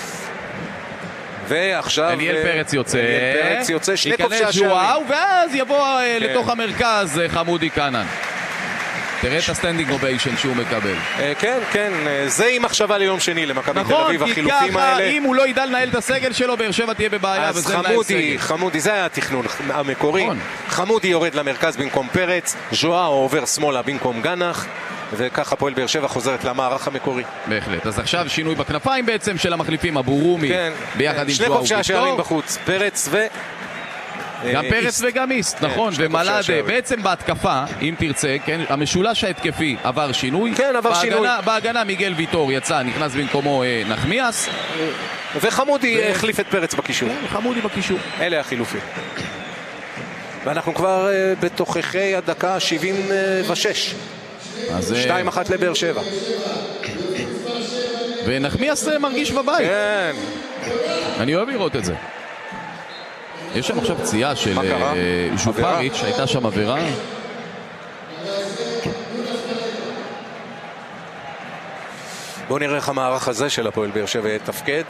ועכשיו... אליאל פרץ יוצא. אליאל פרץ יוצא, שני כובשי השערים. ז'ואאו, ואז יבוא כן. לתוך המרכז חמודי קנן. תראה את הסטנדינג אוביישן שהוא מקבל. כן, כן, זה עם מחשבה ליום שני למכבי תל אביב, החילופים האלה. נכון, כי ככה, אם הוא לא ידע לנהל את הסגל שלו, באר שבע תהיה בבעיה, אז חמודי, חמודי, זה היה התכנון המקורי. חמודי יורד למרכז במקום פרץ, ז'ואאו עובר שמאלה במקום גנח, וככה פועל באר שבע חוזרת למערך המקורי. בהחלט. אז עכשיו שינוי בכנפיים בעצם של המחליפים, אבורומי, ביחד עם שני חובשי השערים בחוץ, פרץ ו... גם פרץ וגם איסט, נכון, ומלאדה, בעצם בהתקפה, אם תרצה, כן, המשולש ההתקפי עבר שינוי. כן, עבר שינוי. בהגנה מיגל ויטור יצא, נכנס במקומו נחמיאס. וחמודי החליף את פרץ בקישור. חמודי בקישור. אלה החילופים. ואנחנו כבר בתוככי הדקה שבעים ושש. שתיים אחת לבאר שבע. ונחמיאס מרגיש בבית. כן. אני אוהב לראות את זה. יש שם עכשיו פציעה של ז'ופריץ', הייתה שם עבירה. בואו נראה איך המערך הזה של הפועל באר שבע יתפקד.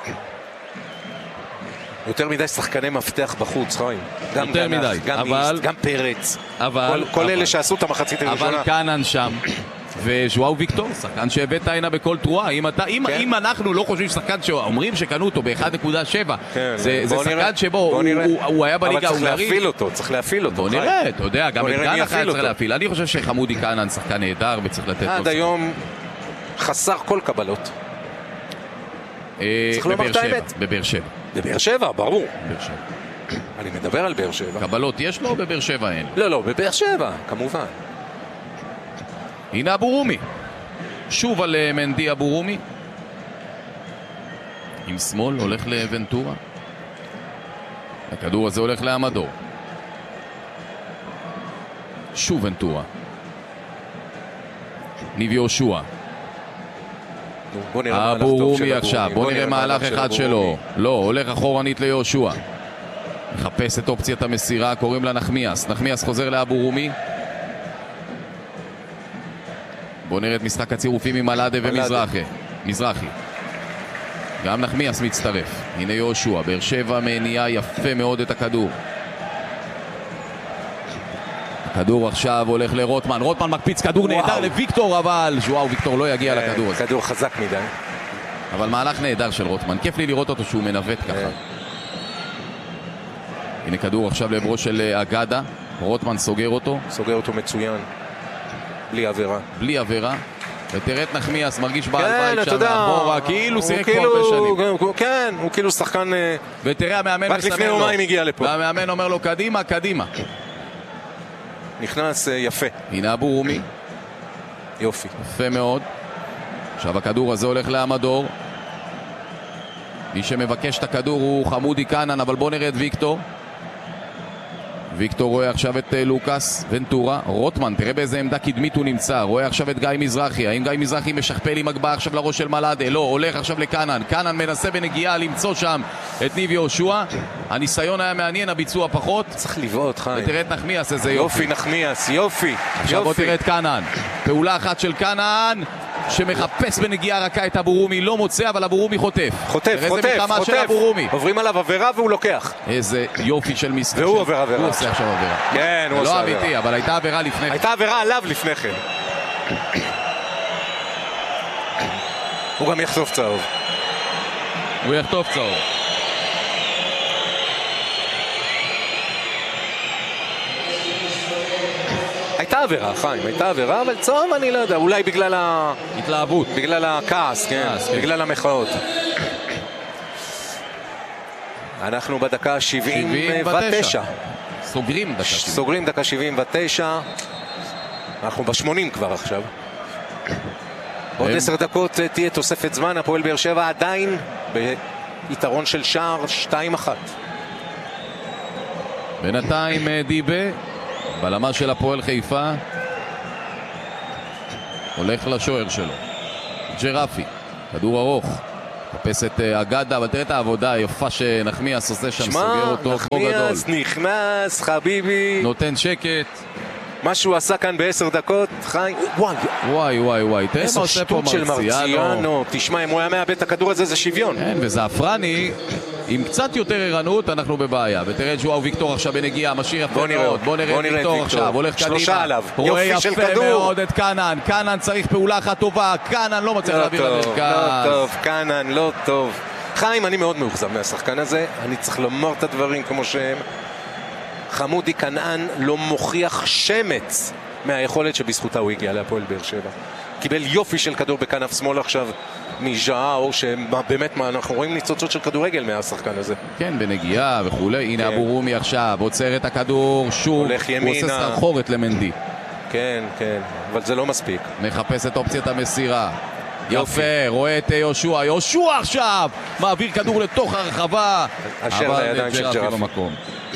יותר מדי שחקני מפתח בחוץ, חיים. גם יותר גנח, מדי, גם אבל... איסט, גם פרץ. אבל... כל, כל אבל... אלה שעשו את המחצית הראשונה. אבל קנן שם. וז'ואאו ויקטור, שחקן שהבאת הנה בכל תרועה. אם, אתה, אם, כן. אם אנחנו לא חושבים ששחקן שאומרים שקנו אותו ב-אחד נקודה שבע, כן. זה, זה שחקן נראה, שבו הוא, הוא, הוא היה בליגה ההונגרית. אבל צריך להפעיל אותו, צריך להפעיל אותו. בוא נראה, אתה יודע, גם את גנח היה צריך אותו. להפעיל. אני חושב שחמודי קנן שחקן נהדר וצריך לתת לו... עד היום חסר כל קבלות. צריך לומר את האמת. בבאר שבע. בבאר שבע, ברור. בבאר שבע. אני מדבר על באר שבע. קבלות יש לו, בבאר שבע אין. לא, לא, בבאר שבע, כמובן. הנה אבורומי. שוב על מנדי אבורומי. עם שמאל הולך לוונטורה. הכדור הזה הולך לעמדור. שוב ונטורה. ניב יהושע. אבורומי עכשיו. בוא נראה מהלך אחד שלו. לא, הולך אחורנית ליהושע. מחפש את אופציית המסירה, קוראים לה נחמיאס. נחמיאס חוזר לאבורומי. בוא נראה את משחק הצירופים עם מלאדה ומזרחי. מזרחי. גם נחמיאס מצטרף. הנה יהושע, באר שבע מניעה יפה מאוד את הכדור. הכדור עכשיו הולך לרוטמן. רוטמן מקפיץ כדור נהדר לוויקטור, אבל ז'ואאו ויקטור לא יגיע לכדור הזה. כדור חזק מדי. אבל מהלך נהדר של רוטמן. כיף לי לראות אותו שהוא מנווט ככה. הנה כדור עכשיו לבראש של אגדה. רוטמן סוגר אותו. סוגר אותו מצוין. בלי עבירה. בלי עבירה. ותראה את נחמיאס, מרגיש בעל בית שם מאחורה, כאילו שיחק פה הרבה שנים. כן, הוא כאילו שחקן... ותראה המאמן רק לפני יומיים הגיע לפה. והמאמן אומר לו, קדימה, קדימה. נכנס יפה. הנה אבורומי. יופי. יפה מאוד. עכשיו הכדור הזה הולך לעמדור. מי שמבקש את הכדור הוא חמודי קנן, אבל בוא נראה את ויקטור. ויקטור רואה עכשיו את לוקאס ונטורה. רוטמן, תראה באיזה עמדה קדמית הוא נמצא. רואה עכשיו את גיא מזרחי. האם גיא מזרחי משכפל עם הגבה עכשיו לראש של מלאדה? לא, הולך עכשיו לקנן. קנן מנסה בנגיעה למצוא שם את ניב יהושע. הניסיון היה מעניין, הביצוע פחות. צריך לבעוט, חיים. ותראה את נחמיאס, איזה יופי. יופי נחמיאס, יופי. עכשיו בוא תראה את קנן. פעולה אחת של קנן שמחפש בנגיעה רכה את אבורומי, לא מוצא, אבל אבורומי חוטף. חוטף, חוטף, חוטף. עוברים עליו עבירה והוא לוקח. איזה יופי של משחק. והוא עובר עבירה. הוא עושה עכשיו עבירה. כן, הוא עושה לא עבירה. אמיתי, אבל הייתה עבירה לפני כן. הייתה עבירה עליו לפני כן. הוא גם יחטוף צהוב. הוא יחטוף צהוב. הייתה עבירה, חיים, הייתה עבירה, אבל צהוב אני לא יודע, אולי בגלל ה... התלהבות. בגלל הכעס, כן, בגלל המחאות. אנחנו בדקה שבעים ותשע. סוגרים דקה שבעים. סוגרים דקה שבעים ותשע. אנחנו ב-שמונים כבר עכשיו. עוד עשר דקות תהיה תוספת זמן, הפועל באר שבע עדיין ביתרון של שער שתיים אחת. בינתיים דיבה בלמה של הפועל חיפה הולך לשוער שלו, ג'רפי, כדור ארוך, חפש את אגדה, אבל תראה את העבודה היפה שנחמיאס עושה שם, סוגר אותו כמו גדול. נחמיאס נכנס, חביבי, נותן שקט. מה שהוא עשה כאן בעשר דקות, חיים, וואי, וואי וואי וואי, תראה מה עושה פה של מרציאנו. מרציאנו. תשמע, אם הוא היה מאבד את הכדור הזה, זה שוויון. כן, וזעפרני, עם קצת יותר ערנות, אנחנו בבעיה. ותראה את ז'ואאו ויקטור עכשיו בנגיעה, משאיר יפה בוא נראה, מאוד. בוא נראה בוא את נראה ויקטור את עכשיו, ויקטור. הולך קדימה. שלושה עליו, רואה יופי של יפה כדור. מאוד את קאנן. קאנן צריך פעולה אחת טובה, קאנן לא מצליח לא להעביר טוב, למרכז. לא טוב, קאנן, לא טוב. חיים, אני מאוד מאוכזב מהשחקן הזה, אני צריך לומר את הדברים כמו שהם. חמודי כנען לא מוכיח שמץ מהיכולת שבזכותה הוא הגיע להפועל באר שבע. קיבל יופי של כדור בכנף שמאל עכשיו מז'או, שבאמת אנחנו רואים ניצוצות של כדורגל מהשחקן הזה. כן, בנגיעה וכולי. הנה כן. אבו רומי עכשיו, עוצר את הכדור, שוב, הולך הוא ימינה. עושה סחרחורת למנדי. כן, כן, אבל זה לא מספיק. מחפש את אופציית המסירה. יופי. יפה, רואה את יהושע, יהושע עכשיו מעביר כדור לתוך הרחבה, אשר אבל לידיים של ג'רפי ג'רפי. במקום.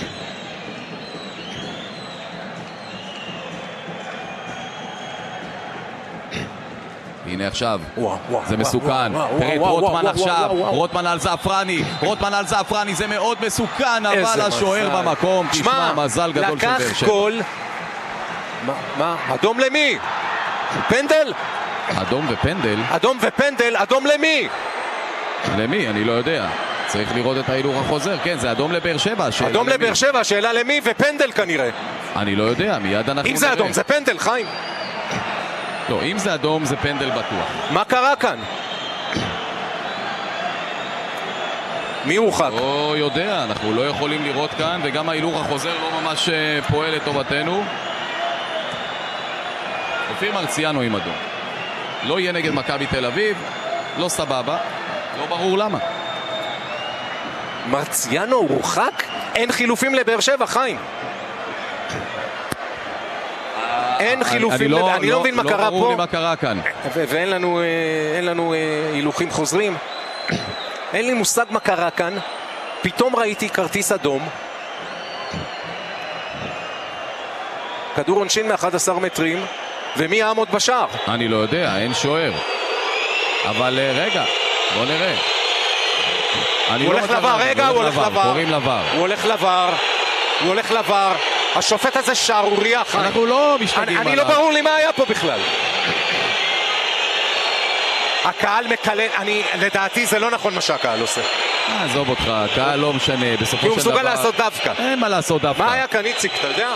הנה עכשיו, וואו, וואו, זה וואו, מסוכן. וואו, וואו, תראה את וואו, רוטמן וואו, עכשיו, וואו, וואו. רוטמן על זעפרני, רוטמן על זעפרני, זה מאוד מסוכן, אבל איזה השוער מזל. במקום, תשמע, מזל גדול של באר לקח שבע. גול. מה, מה? אדום למי? פנדל? אדום ופנדל, אדום ופנדל, אדום למי? למי? אני לא יודע. צריך לראות את ההילוך החוזר, כן, זה אדום לבאר שבע. השאלה אדום למי. לבאר שבע, שאלה למי? ופנדל כנראה. אני לא יודע, מיד אנחנו אם זה נראה. אדום, זה פנדל, חיים. לא, אם זה אדום זה פנדל בטוח. מה קרה כאן? מי הורחק? לא יודע, אנחנו לא יכולים לראות כאן, וגם ההילוך החוזר לא ממש אה, פועל לטובתנו. אופיר מרציאנו עם אדום. לא יהיה נגד מכבי תל אביב, לא סבבה, לא ברור למה. מרציאנו הורחק? אין חילופים לבאר שבע, חיים. אין חילופים, לב... אני לא מבין מה קרה פה. לא ברור לי מה קרה כאן. ו- ואין לנו, אה, אין לנו אה, הילוכים חוזרים. אין לי מושג מה קרה כאן. פתאום ראיתי כרטיס אדום. כדור עונשין מ-אחד עשר מטרים, ומי יעמוד בשער? אני לא יודע, אין שוער. אבל אה, רגע, בוא נראה. אני הוא לא הולך מצליח לבר, להבין, רגע, הוא הולך לבר. קוראים לבר. הוא הולך לבר. הוא הולך לבר. השופט הזה שערוריה. אנחנו לא משתגעים אני, אני עליו. לא ברור לי מה היה פה בכלל. הקהל מקלל, אני, לדעתי זה לא נכון מה שהקהל עושה. עזוב אותך, הקהל לא משנה, בסופו של דבר... כי הוא מסוגל לעשות דווקא. אין מה לעשות דווקא. מה היה כאן איציק, אתה יודע?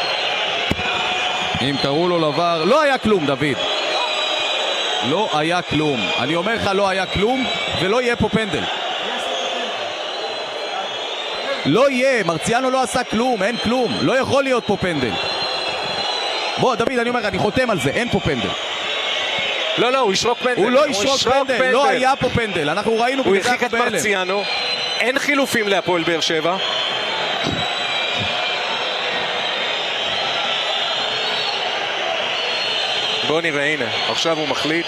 אם קראו לו לבר, לא היה כלום, דוד. לא היה כלום. אני אומר לך, לא היה כלום, ולא יהיה פה פנדל. לא יהיה, מרציאנו לא עשה כלום, אין כלום. לא יכול להיות פה פנדל. בוא, דוד, אני אומר לך, אני חותם על זה, אין פה פנדל. לא, לא, הוא ישרוק פנדל. הוא לא ישרוק פנדל, לא היה פה פנדל. אנחנו ראינו... הוא בגלל הרחיק את בהלם. מרציאנו. אין חילופים להפועל באר שבע. בוא נראה, הנה, עכשיו הוא מחליט.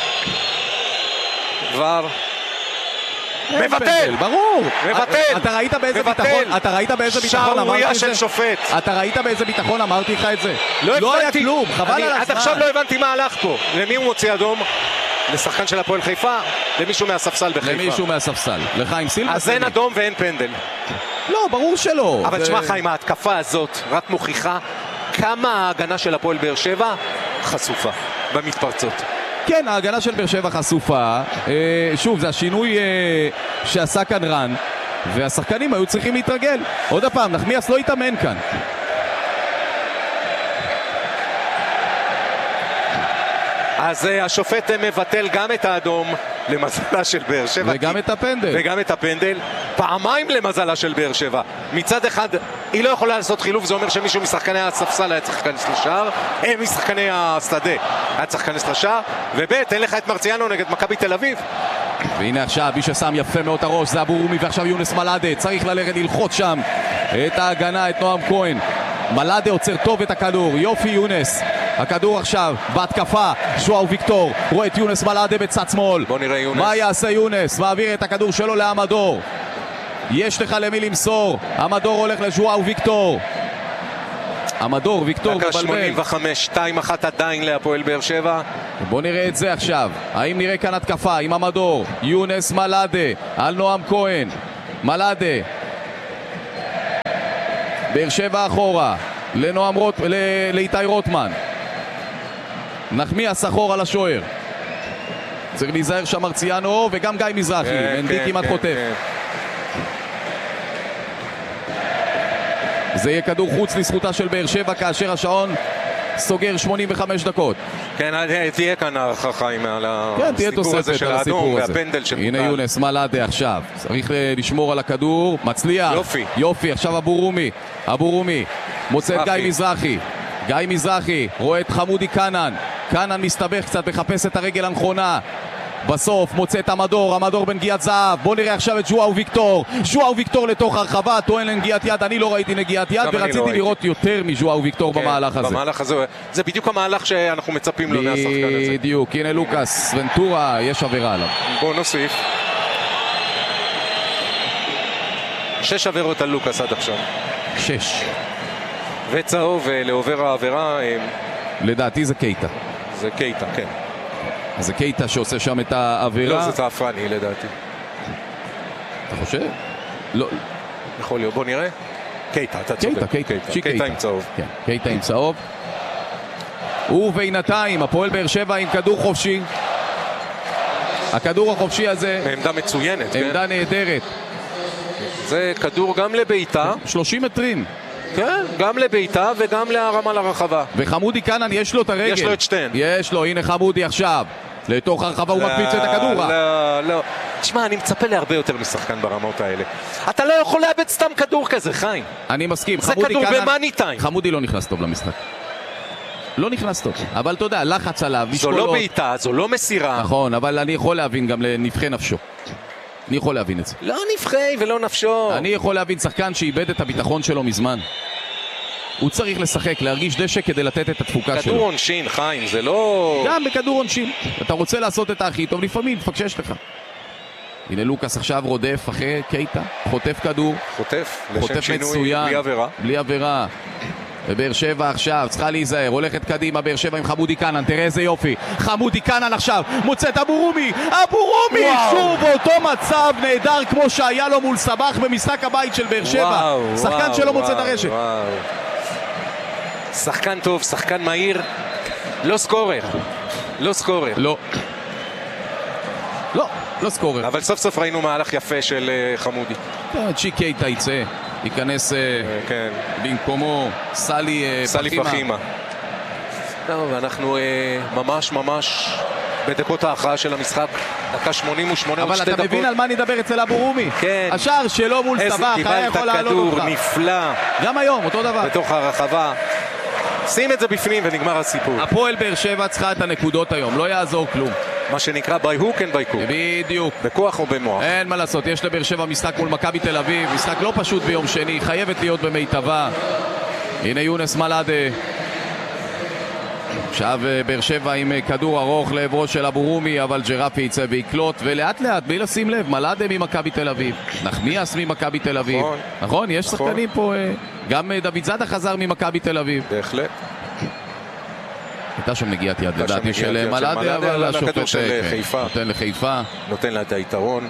כבר. מבטל! פנדל, ברור. מבטל! אתה ראית באיזה מבטל! ביטחון, אתה ראית באיזה ביטחון אמרתי שערוריה את זה? של שופט. אתה ראית באיזה ביטחון אמרתי לך את זה? לא לא היה הבנתי. כלום, חבל אני על עד הזמן. עכשיו לא הבנתי מה הלך פה. למי הוא מוציא אדום? לשחקן של הפועל חיפה? למישהו מהספסל בחיפה? למישהו מהספסל. לחיים סילבס. אז אין אדום ואין פנדל. לא, ברור שלא. אבל ו- תשמע חיים, ההתקפה הזאת רק מוכיחה כמה ההגנה של הפועל באר שבע חשופה במתפרצות. כן, ההגנה של באר שבע חשופה. אה, שוב, זה השינוי אה, שעשה כאן רן, והשחקנים היו צריכים להתרגל. עוד הפעם, נחמיאס לא התאמן כאן. אז uh, השופט מבטל גם את האדום למזלה של באר שבע. וגם כי... את הפנדל. וגם את הפנדל. פעמיים למזלה של באר שבע. מצד אחד, היא לא יכולה לעשות חילוף, זה אומר שמישהו משחקני הספסל היה צריך להיכנס לשער, אה, משחקני השדה היה צריך להיכנס לשער, ובית, אין לך את מרציאנו נגד מכבי תל אביב. והנה עכשיו, מי ששם יפה מאוד את הראש זה אבו רומי, ועכשיו יונס מלאדה צריך ללכת ללחוץ שם את ההגנה, את נועם כהן. מלאדה עוצר טוב את הכדור, יופי יונס. הכדור עכשיו בהתקפה, ז'ואאו ויקטור רואה את יונס מלאדה בצד שמאל. בוא נראה יונס. מה יעשה יונס? מעביר את הכדור שלו לעמדור. יש לך למי למסור. עמדור הולך לז'ואאו ויקטור. המדור, ויקטור דקה מבלבל. שמונים וחמש, שתיים אחת עדיין להפועל באר שבע. בוא נראה את זה עכשיו. האם נראה כאן התקפה עם המדור? יונס מלאדה על נועם כהן. מלאדה. באר שבע אחורה. לנועם רוט... ל... לאיתי רוטמן. נחמיאס אחורה לשוער. צריך להיזהר שם מרציאנו וגם גיא מזרחי. כן, מנדי כן, כמעט כן, חוטף. כן. זה יהיה כדור חוץ לזכותה של באר שבע כאשר השעון סוגר שמונים וחמש דקות. כן, תהיה כאן הערכה חיים על כן, תהיה הסיפור הזה תוספת של על האדום הסיפור הזה. והפנדל של הנה יונס מלאדה עכשיו. צריך לשמור על הכדור. מצליח. יופי. יופי, עכשיו אבו רומי. אבו רומי. מוצא את גיא מזרחי. גיא מזרחי רואה את חמודי קנן. קנן מסתבך קצת, מחפש את הרגל הנכונה. בסוף מוצא את המדור, המדור בנגיעת זהב. בוא נראה עכשיו את ז'ואאו ויקטור. ז'ואאו ויקטור לתוך הרחבה, טוען לנגיעת יד. אני לא ראיתי נגיעת יד ורציתי לא לראות יותר מז'ואאו ויקטור כן, במהלך הזה. במהלך הזה. זה בדיוק המהלך שאנחנו מצפים לו מהשחקן הזה. בדיוק, הנה לוקאס ונטורה, יש עבירה עליו. בואו נוסיף. שש עבירות על לוקאס עד עכשיו. שש. וצהוב לעובר העבירה. לדעתי זה קייטה. זה קייטה, כן. אז זה קייטה שעושה שם את העבירה. לא, זה צעפני לדעתי. אתה חושב? לא. יכול להיות, בוא נראה. קייטה, אתה צודק. קייטה, קייטה. קייטה עם צהוב. כן, קייטה עם צהוב. ובינתיים, הפועל באר שבע עם כדור חופשי. הכדור החופשי הזה... עמדה מצוינת, כן? עמדה נהדרת. זה כדור גם לביתה. שלושים מטרים. כן, גם לביתה וגם להרמה לרחבה. וחמודי קנן יש לו את הרגל. יש לו את שתיהן. יש לו, הנה חמודי עכשיו. לתוך הרחבה הוא מקפיץ את הכדור. לא, לא. תשמע, אני מצפה להרבה יותר משחקן ברמות האלה. אתה לא יכול לאבד סתם כדור כזה, חיים. אני מסכים. זה כדור במאני טיים. חמודי לא נכנס טוב למשחק. לא נכנס טוב. אבל אתה יודע, לחץ עליו. זו לא בעיטה, זו לא מסירה. נכון, אבל אני יכול להבין גם לנבחי נפשו. אני יכול להבין את זה. לא נבחי ולא נפשו. אני יכול להבין שחקן שאיבד את הביטחון שלו מזמן. הוא צריך לשחק, להרגיש דשא כדי לתת את התפוקה שלו. כדור עונשין, חיים, זה לא... גם בכדור עונשין. אתה רוצה לעשות את הכי טוב, לפעמים תפקשש לך. הנה לוקאס עכשיו רודף אחרי קייטה, חוטף כדור. חוטף, לשם חוטף שינוי, מצוין, בלי עבירה. בלי עבירה. ובאר שבע עכשיו, צריכה להיזהר, הולכת קדימה, באר שבע עם חמודי קנן, תראה איזה יופי. חמודי קנן עכשיו, מוצא את אבו רומי, אבו רומי! שוב באותו מצב נהדר כמו שהיה לו מול סבח במשחק הבית של באר שבע. וואו, שחקן וואו, שלא וואו, מוצא את הרשת. וואו. שחקן טוב, שחקן מהיר, לא סקורר. לא סקורר. לא. לא, לא סקורר. אבל סוף סוף ראינו מהלך יפה של uh, חמודי. צ'י קייטה יצא, ייכנס uh, כן. במקומו סלי uh, סלי פחימה. פחימה. טוב, ואנחנו uh, ממש ממש בדקות ההכרעה של המשחק. דקה שמונים ושמונה עוד שתי דקות. אבל אתה מבין על מה נדבר אצל אבו רומי? כן. השער שלו מול סבח היה יכול לעלות אותך. קיבלת כדור נפלא. גם היום, אותו דבר. בתוך הרחבה. שים את זה בפנים ונגמר הסיפור. הפועל באר שבע צריכה את הנקודות היום, לא יעזור כלום. מה שנקרא by hook and by crook. בדיוק. בכוח או במוח. אין מה לעשות, יש לבאר שבע משחק מול מכבי תל אביב, משחק לא פשוט ביום שני, חייבת להיות במיטבה. הנה יונס מלאדה. עכשיו באר שבע עם כדור ארוך לעברו של אבו רומי, אבל ג'רפי יצא ויקלוט, ולאט לאט, בלי לשים לב, מלאדה ממכבי תל אביב, נחמיאס ממכבי תל אביב. נכון. נכון? יש נכון. שחקנים פה, גם דוד זאדה חזר ממכבי תל אביב. בהחלט. הייתה שם נגיעת יד לדעתי של מלאדה, אבל השופט של חיפה. נותן לחיפה. נותן לה את היתרון.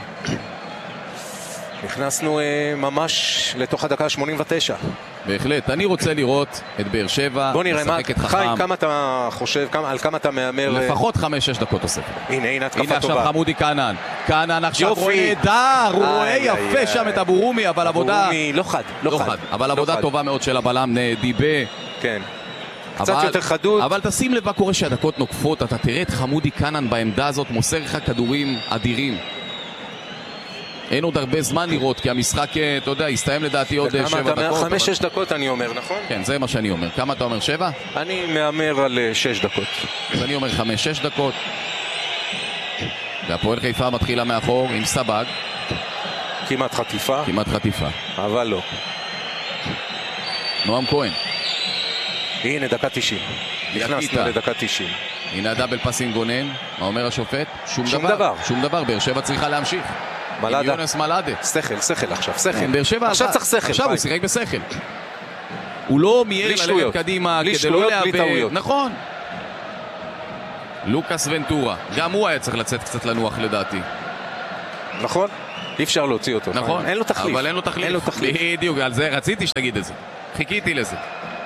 נכנסנו אה, ממש לתוך הדקה שמונים ותשע. בהחלט, אני רוצה לראות את באר שבע בוא נראה מה, משחקת חכם. חיים, כמה אתה חושב, כמה, על כמה אתה מהמר? לפחות חמש שש דקות תוספת. הנה, הנה התקפה הנה טובה. עכשיו חמודי קנן. קנן עכשיו יופי. רואה נהדר, הוא איי, רואה איי, יפה איי, שם איי. את אבו רומי, אבל אבו עבודה... רומי לא חד, לא, לא חד. חד, אבל לא עבודה חד. טובה מאוד של הבלם דיבה. כן. קצת אבל, יותר חדות. אבל תשים לב מה קורה שהדקות נוקפות, אתה תראה את חמודי קנן בעמדה הזאת, מוסר לך כדורים אדירים. אין עוד הרבה זמן לראות, כי המשחק, אתה יודע, יסתיים לדעתי עוד שבע דקות. כמה אתה חמש, אבל... שש דקות אני אומר, נכון? כן, זה מה שאני אומר. כמה אתה אומר? שבע? אני מהמר על שש דקות. אז אני אומר חמש, שש דקות. והפועל חיפה מתחילה מאחור עם סבג. כמעט חטיפה. כמעט חטיפה. אבל לא. נועם כהן. הנה, דקה תשעים. נכנסנו לדקה תשעים. הנה הדאבל פס עם גונן. מה אומר השופט? שום, שום דבר. דבר. שום דבר. באר שבע צריכה להמשיך. מלאדה. יונס מלאדה. שכל, שכל עכשיו, שכל. כן, באר שבע עכשיו עשה... צריך שכל. עכשיו ביי. הוא שיחק בשכל. הוא לא מיהר ללכת קדימה כדי לא לאבד. נכון. לוקאס ונטורה, גם הוא היה צריך לצאת קצת לנוח לדעתי. נכון, אי אפשר להוציא אותו. נכון, אין לו תחליף. אבל אין לו תחליף. אין לו תחליף. בדיוק, על זה רציתי שתגיד את זה. חיכיתי לזה.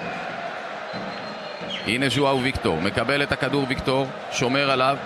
הנה ז'ואאו ויקטור, מקבל את הכדור ויקטור, שומר עליו.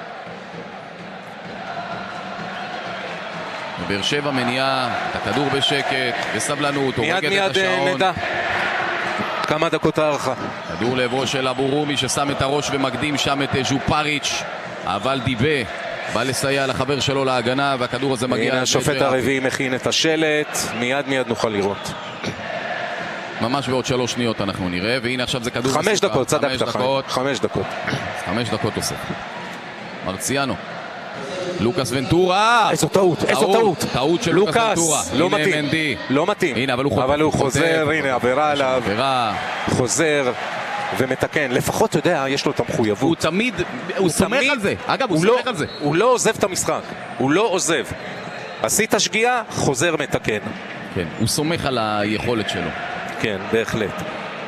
באר שבע מניעה את הכדור בשקט, בסבלנות, מיד מיד נדע כמה דקות הערכה. כדור לעברו של אבו רומי ששם את הראש ומקדים שם את ז'ופריץ', אבל דיבה בא לסייע לחבר שלו להגנה, והכדור הזה מגיע. הנה השופט הרביעי מכין את השלט, מיד מיד נוכל לראות. ממש בעוד שלוש שניות אנחנו נראה, והנה עכשיו זה כדור חמש דקות, צדקת חיים. חמש דקות. חמש דקות עושה. מרציאנו. לוקאס ונטורה. איזו טעות, איזו טעות. טעות של לוקאס ונטורה. לא מתאים. לא מתאים. הנה, אבל הוא, אבל הוא חוזר, הנה, עבירה עליו. עבירה. חוזר ומתקן. לפחות, אתה יודע, יש לו את המחויבות. הוא תמיד, הוא סומך על זה. אגב, הוא סומך על זה. הוא לא עוזב את המשחק. הוא לא עוזב. עשית שגיאה, חוזר מתקן. כן, הוא סומך על היכולת שלו. כן, בהחלט.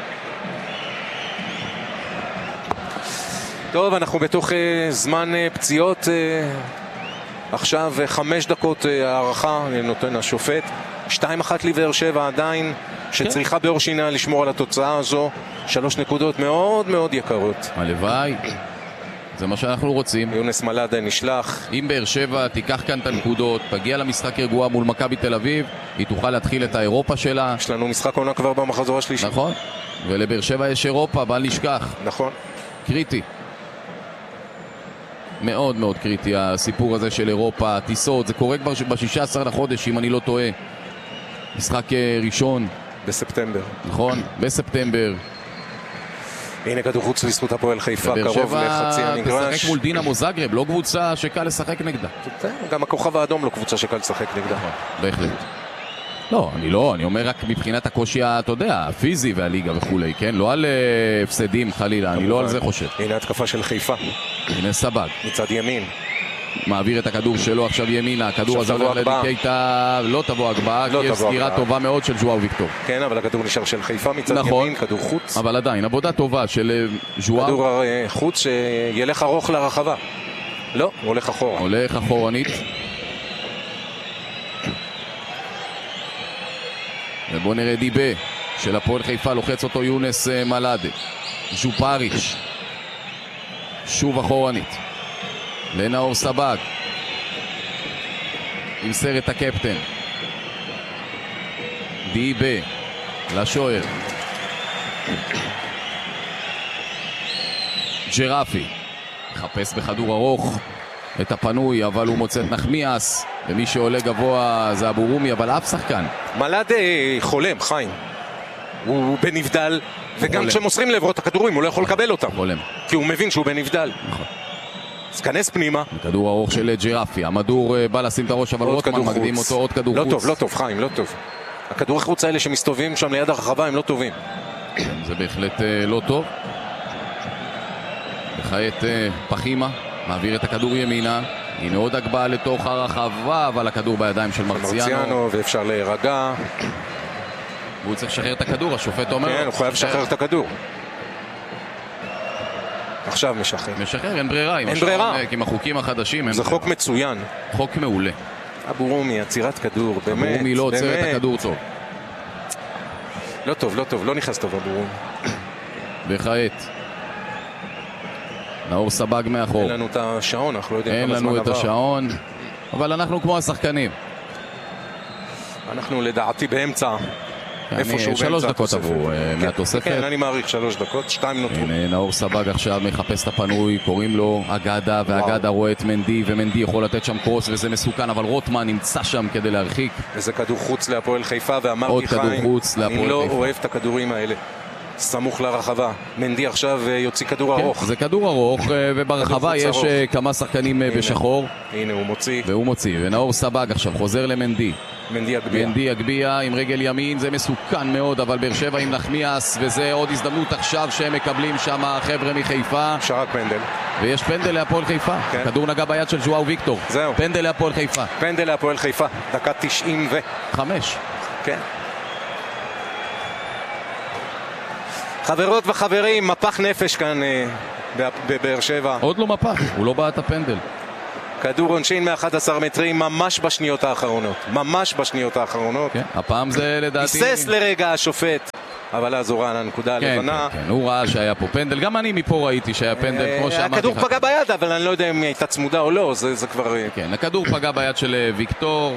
טוב, אנחנו בתוך uh, זמן uh, פציעות. Uh, עכשיו uh, חמש דקות uh, הערכה נותן השופט. שתיים אחת לבאר שבע עדיין, שצריכה באור שינה לשמור על התוצאה הזו. שלוש נקודות מאוד מאוד יקרות. הלוואי. זה מה שאנחנו רוצים. יונס מלאדה נשלח. אם באר שבע תיקח כאן את הנקודות, תגיע למשחק רגועה מול מכבי תל אביב, היא תוכל להתחיל את האירופה שלה. יש לנו משחק עונה כבר במחזור השלישי. נכון. ולבאר שבע יש אירופה, בל נשכח. נכון. קריטי. מאוד מאוד קריטי הסיפור הזה של אירופה, טיסות, זה קורה כבר ב-שישה עשר לחודש אם אני לא טועה. משחק ראשון. בספטמבר. נכון, בספטמבר. הנה כדור חוץ לזכות הפועל חיפה, קרוב לחצי המגרש. באר שבע תשחק מול דינמו זאגרב, לא קבוצה שקל לשחק נגדה. גם הכוכב האדום לא קבוצה שקל לשחק נגדה. בהחלט. לא, אני לא, אני אומר רק מבחינת הקושי, אתה יודע, הפיזי והליגה וכולי, כן? לא על הפסדים חלילה, אני לא על זה חושב. הנה התקפה של חיפה. הנה סבג. מצד ימין. מעביר את הכדור שלו עכשיו ימינה, הכדור הזה הולך לדיקייטה, לא תבוא הגבהה, כי יש סגירה טובה מאוד של ז'ואאו ויקטור. כן, אבל הכדור נשאר של חיפה מצד ימין, כדור חוץ. אבל עדיין, עבודה טובה של ז'ואאו. כדור חוץ שילך ארוך לרחבה. לא, הוא הולך אחורה. הולך אחורנית. ובוא נראה דיבה של הפועל חיפה, לוחץ אותו יונס מלאדה. ז'ופריץ' שוב אחורנית לנאור סבג עם סרט הקפטן. דיבה לשוער. ג'רפי מחפש בכדור ארוך את הפנוי, אבל הוא מוצא את נחמיאס, ומי שעולה גבוה זה אבו רומי, אבל אף שחקן. מלאדה חולם, חיים. הוא בנבדל, וגם כשמוסרים לעברו את הכדורים הוא לא יכול לקבל אותם. חולם. כי הוא מבין שהוא בנבדל. נכון. אז כנס פנימה. כדור ארוך של ג'רפי, המדור בא לשים את הראש, אבל רוטמן מקדים אותו, עוד כדור לא חוץ. לא טוב, לא טוב, חיים, לא טוב. הכדור החוץ האלה שמסתובבים שם ליד הרחבה הם לא טובים. זה בהחלט לא טוב. וכעת פחימה מעביר את הכדור ימינה, הנה עוד הגבהה לתוך הרחבה, אבל הכדור בידיים של מרציאנו. מרציאנו, ואפשר להירגע. והוא צריך לשחרר את הכדור, השופט אומר. כן, הוא חייב לשחרר את הכדור. עכשיו משחרר. משחרר, אין ברירה. אין ברירה. עם החוקים החדשים. זה חוק מצוין. חוק מעולה. אבו רומי, עצירת כדור, באמת. אבו רומי לא עוצר את הכדור טוב. לא טוב, לא טוב, לא נכנס טוב אבו רומי. וכעת נאור סבג מאחור. אין לנו את השעון, אנחנו לא יודעים אין כמה זמן עבר. לנו את השעון, אבל אנחנו כמו השחקנים. אנחנו לדעתי באמצע. איפשהו שלוש דקות עברו מהתוספת. כן, אני מעריך שלוש דקות, שתיים נותרו. הנה נאור סבג עכשיו מחפש את הפנוי, קוראים לו אגדה, ואגדה רואה את מנדי, ומנדי יכול לתת שם קרוס וזה מסוכן, אבל רוטמן נמצא שם כדי להרחיק. וזה כדור חוץ להפועל חיפה, ואמרתי חיים, אני לא אוהב את הכדורים האלה. סמוך לרחבה. מנדי עכשיו יוציא כדור ארוך. זה כדור ארוך, וברחבה יש כמה שחקנים בשחור. הנה הוא מוציא. והוא מוציא, ונאור סבג עכשיו חוזר למנדי. מנדי אגביה. מנדי אגביה עם רגל ימין, זה מסוכן מאוד, אבל באר שבע עם נחמיאס, וזה עוד הזדמנות עכשיו שהם מקבלים שם החבר'ה מחיפה. שרק פנדל. ויש פנדל להפועל חיפה. כן. כדור נגע ביד של ז'ואאו ויקטור. זהו. פנדל להפועל חיפה. פנדל להפועל חיפה. דקה תשעים ו... חמש. כן. חברות וחברים, מפח נפש כאן בבאר שבע. עוד לא מפח, הוא לא בעט הפנדל. כדור עונשין מ-אחד עשר מטרים ממש בשניות האחרונות. ממש בשניות האחרונות. כן, הפעם זה לדעתי... היסס לרגע השופט, אבל אז הוא ראה על הנקודה כן, הלבנה. כן, כן, הוא ראה שהיה פה פנדל. גם אני מפה ראיתי שהיה פנדל, כמו שאמרתי. הכדור פגע ביד, אבל אני לא יודע אם היא הייתה צמודה או לא, זה, זה כבר... כן, הכדור פגע ביד של ויקטור.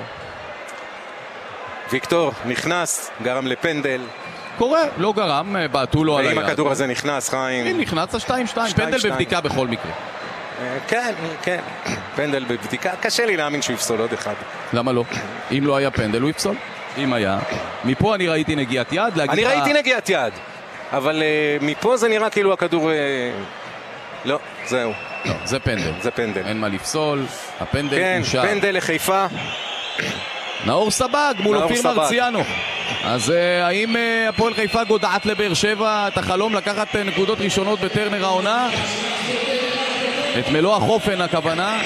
ויקטור נכנס, גרם לפנדל. קורה, לא גרם, בעטו לו על היד. ואם הכדור הזה נכנס, חיים... אם נכנס, שתיים שתיים, פנדל בבדיקה בכל מקרה. כן, כן, פנדל בבדיקה. קשה לי להאמין שהוא יפסול עוד אחד. למה לא? אם לא היה פנדל, הוא יפסול. אם היה. מפה אני ראיתי נגיעת יד. אני ראיתי נגיעת יד, אבל מפה זה נראה כאילו הכדור... לא, זהו. לא, זה פנדל. זה פנדל. אין מה לפסול, הפנדל כן, אושר. פנדל לחיפה. נאור סבג מול נאור אופיר סבג. מרציאנו. אז uh, האם uh, הפועל חיפה גודעת לבאר שבע את החלום לקחת uh, נקודות ראשונות בטרנר העונה? את מלוא החופן הכוונה.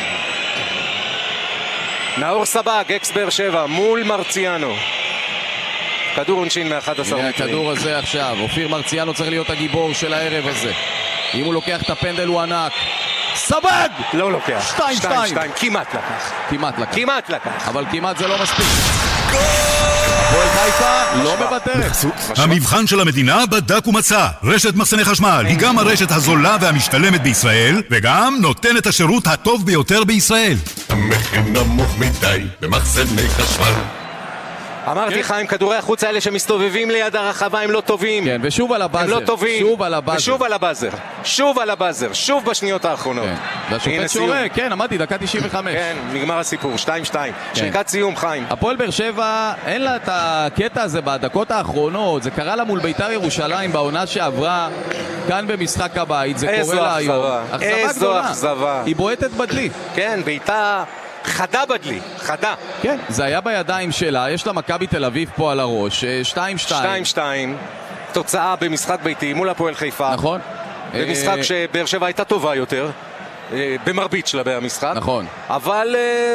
נאור סבג, אקס באר שבע, מול מרציאנו. כדור עונשין מ-אחד עשר הנה מטרים. הכדור הזה עכשיו. אופיר מרציאנו צריך להיות הגיבור של הערב הזה. אם הוא לוקח את הפנדל הוא ענק. סבג! לא לוקח. שתיים, שתיים. כמעט לקח. כמעט לקח. כמעט לקח. אבל כמעט זה לא מספיק. הפועל חיפה לא מוותרת. המבחן של המדינה בדק ומצא. רשת מחסני חשמל היא גם הרשת הזולה והמשתלמת בישראל, וגם נותנת השירות הטוב ביותר בישראל. המחיר נמוך מדי במחסני חשמל. אמרתי חיים, כדורי החוץ האלה שמסתובבים ליד הרחבה הם לא טובים. כן, ושוב על הבאזר. הם לא טובים. שוב על הבאזר. ושוב על הבאזר. שוב על הבאזר. שוב בשניות האחרונות. כן. הנה והשופט סיום. שורה, כן, אמרתי, דקה תשעים וחמש. כן, נגמר הסיפור, שתיים שתיים. שריקת סיום, חיים. הפועל באר שבע, אין לה את הקטע הזה בדקות האחרונות. זה קרה לה מול בית"ר ירושלים בעונה שעברה כאן במשחק הבית. זה איזו קורה לה היום. אכזבה. איזו אכזבה. היא בועטת בדלי. כן, בעיטה חדה בדלי, חדה. כן, זה היה בידיים שלה. יש לה מכבי תל אביב פה על הראש. שתיים שתיים. שתיים שתיים. תוצאה במשחק ביתי מול הפועל חיפה. נכון. במשחק שבאר שבע הייתה טובה יותר. במרבית שלבי המשחק. נכון. אבל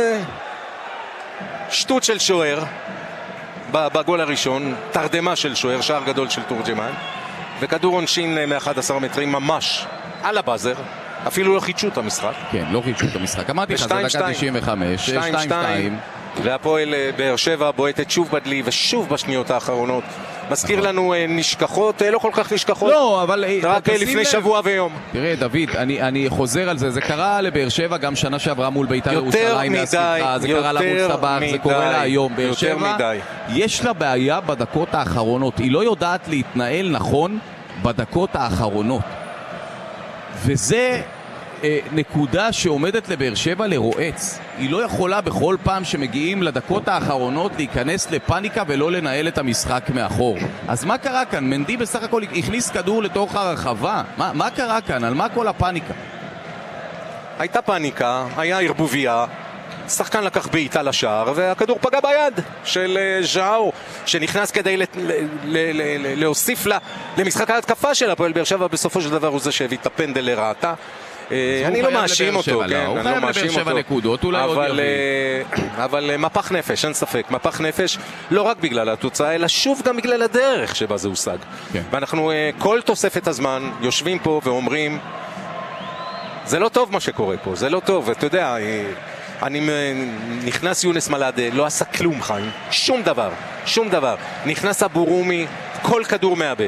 שטות של שוער בגול הראשון, תרדמה של שוער, שער גדול של תורג'מן, וכדור עונשין מ-אחד עשר מטרים ממש על הבאזר. אפילו לא חידשו את המשחק. כן, לא חידשו את המשחק. אמרתי לך, זה דקה תשעים וחמש. שתיים שתיים. והפועל באר שבע בועטת שוב בדלי ושוב בשניות האחרונות. מזכיר לנו נשכחות, לא כל כך נשכחות. לא, אבל... רק לפני שבוע ויום. תראה, דוד, אני, אני חוזר על זה. זה קרה לבאר שבע גם שנה שעברה מול בית"ר יותר ירושלים. מדי, מהספרה, זה קרה לה מול סבח, זה קורה לה היום. באר שבע, מדי. יש לה בעיה בדקות האחרונות. היא לא יודעת להתנהל נכון בדקות האחרונות. וזה... נקודה שעומדת לבאר שבע לרועץ. היא לא יכולה בכל פעם שמגיעים לדקות האחרונות להיכנס לפאניקה ולא לנהל את המשחק מאחור. אז מה קרה כאן? מנדי בסך הכל הכניס כדור לתוך הרחבה. מה, מה קרה כאן? על מה כל הפאניקה? הייתה פאניקה, היה ערבוביה, שחקן לקח בעיטה לשער והכדור פגע ביד של ז'או שנכנס כדי לת... ל... ל... ל... להוסיף לה למשחק ההתקפה של הפועל באר שבע. בסופו של דבר הוא זה שהביא את הפנדל לרעתה. אני לא מאשים אותו, כן, הוא חייב לבאר שבע נקודות, אולי עוד יביא. אבל מפח נפש, אין ספק, מפח נפש לא רק בגלל התוצאה, אלא שוב גם בגלל הדרך שבה זה הושג. ואנחנו כל תוספת הזמן יושבים פה ואומרים, זה לא טוב מה שקורה פה, זה לא טוב, אתה יודע, אני נכנס יונס מלאדה, לא עשה כלום חיים, שום דבר, שום דבר. נכנס אבורומי, כל כדור מאבד.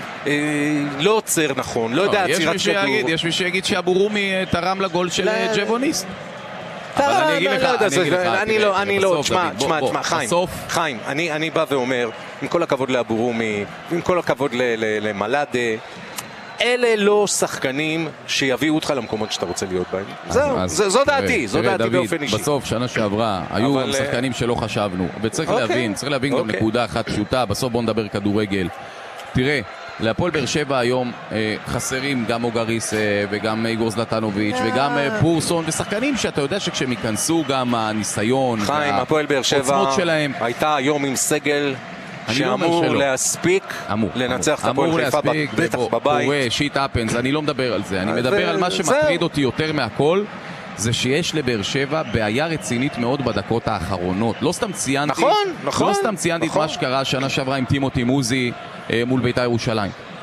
לא עוצר נכון, לא יודע עצירת כדור. יש מי שיגיד שאבורומי תרם לגול של ג'בוניסט. אבל אני אגיד לך, אני לא, אני לא, תשמע, תשמע, תשמע, חיים, חיים, אני בא ואומר, עם כל הכבוד לאבורומי, עם כל הכבוד למלאדה, אלה לא שחקנים שיביאו אותך למקומות שאתה רוצה להיות בהם. זהו, זו דעתי, זו דעתי באופן אישי. בסוף, שנה שעברה, היו שחקנים שלא חשבנו, וצריך להבין, צריך להבין גם נקודה אחת פשוטה, בסוף בוא נדבר כדורגל. תראה, להפועל באר שבע היום אה, חסרים גם אוגריס אה, וגם איגור זלטנוביץ' וגם אה, פורסון ושחקנים שאתה יודע שכשהם ייכנסו גם הניסיון חיים, הפועל באר שבע הייתה היום עם סגל שאמור לא להספיק אמור, לנצח את הפועל חיפה בטח בבית. קורה, שיט אפנס, אני לא מדבר על זה, אני מדבר על מה שמטריד אותי יותר מהכל, זה שיש לבאר שבע בעיה רצינית מאוד בדקות האחרונות. לא סתם ציינתי, נכון, נכון, לא סתם ציינתי נכון. את מה שקרה שנה שעברה עם טימותי מוזי מול בית"ר ירושלים.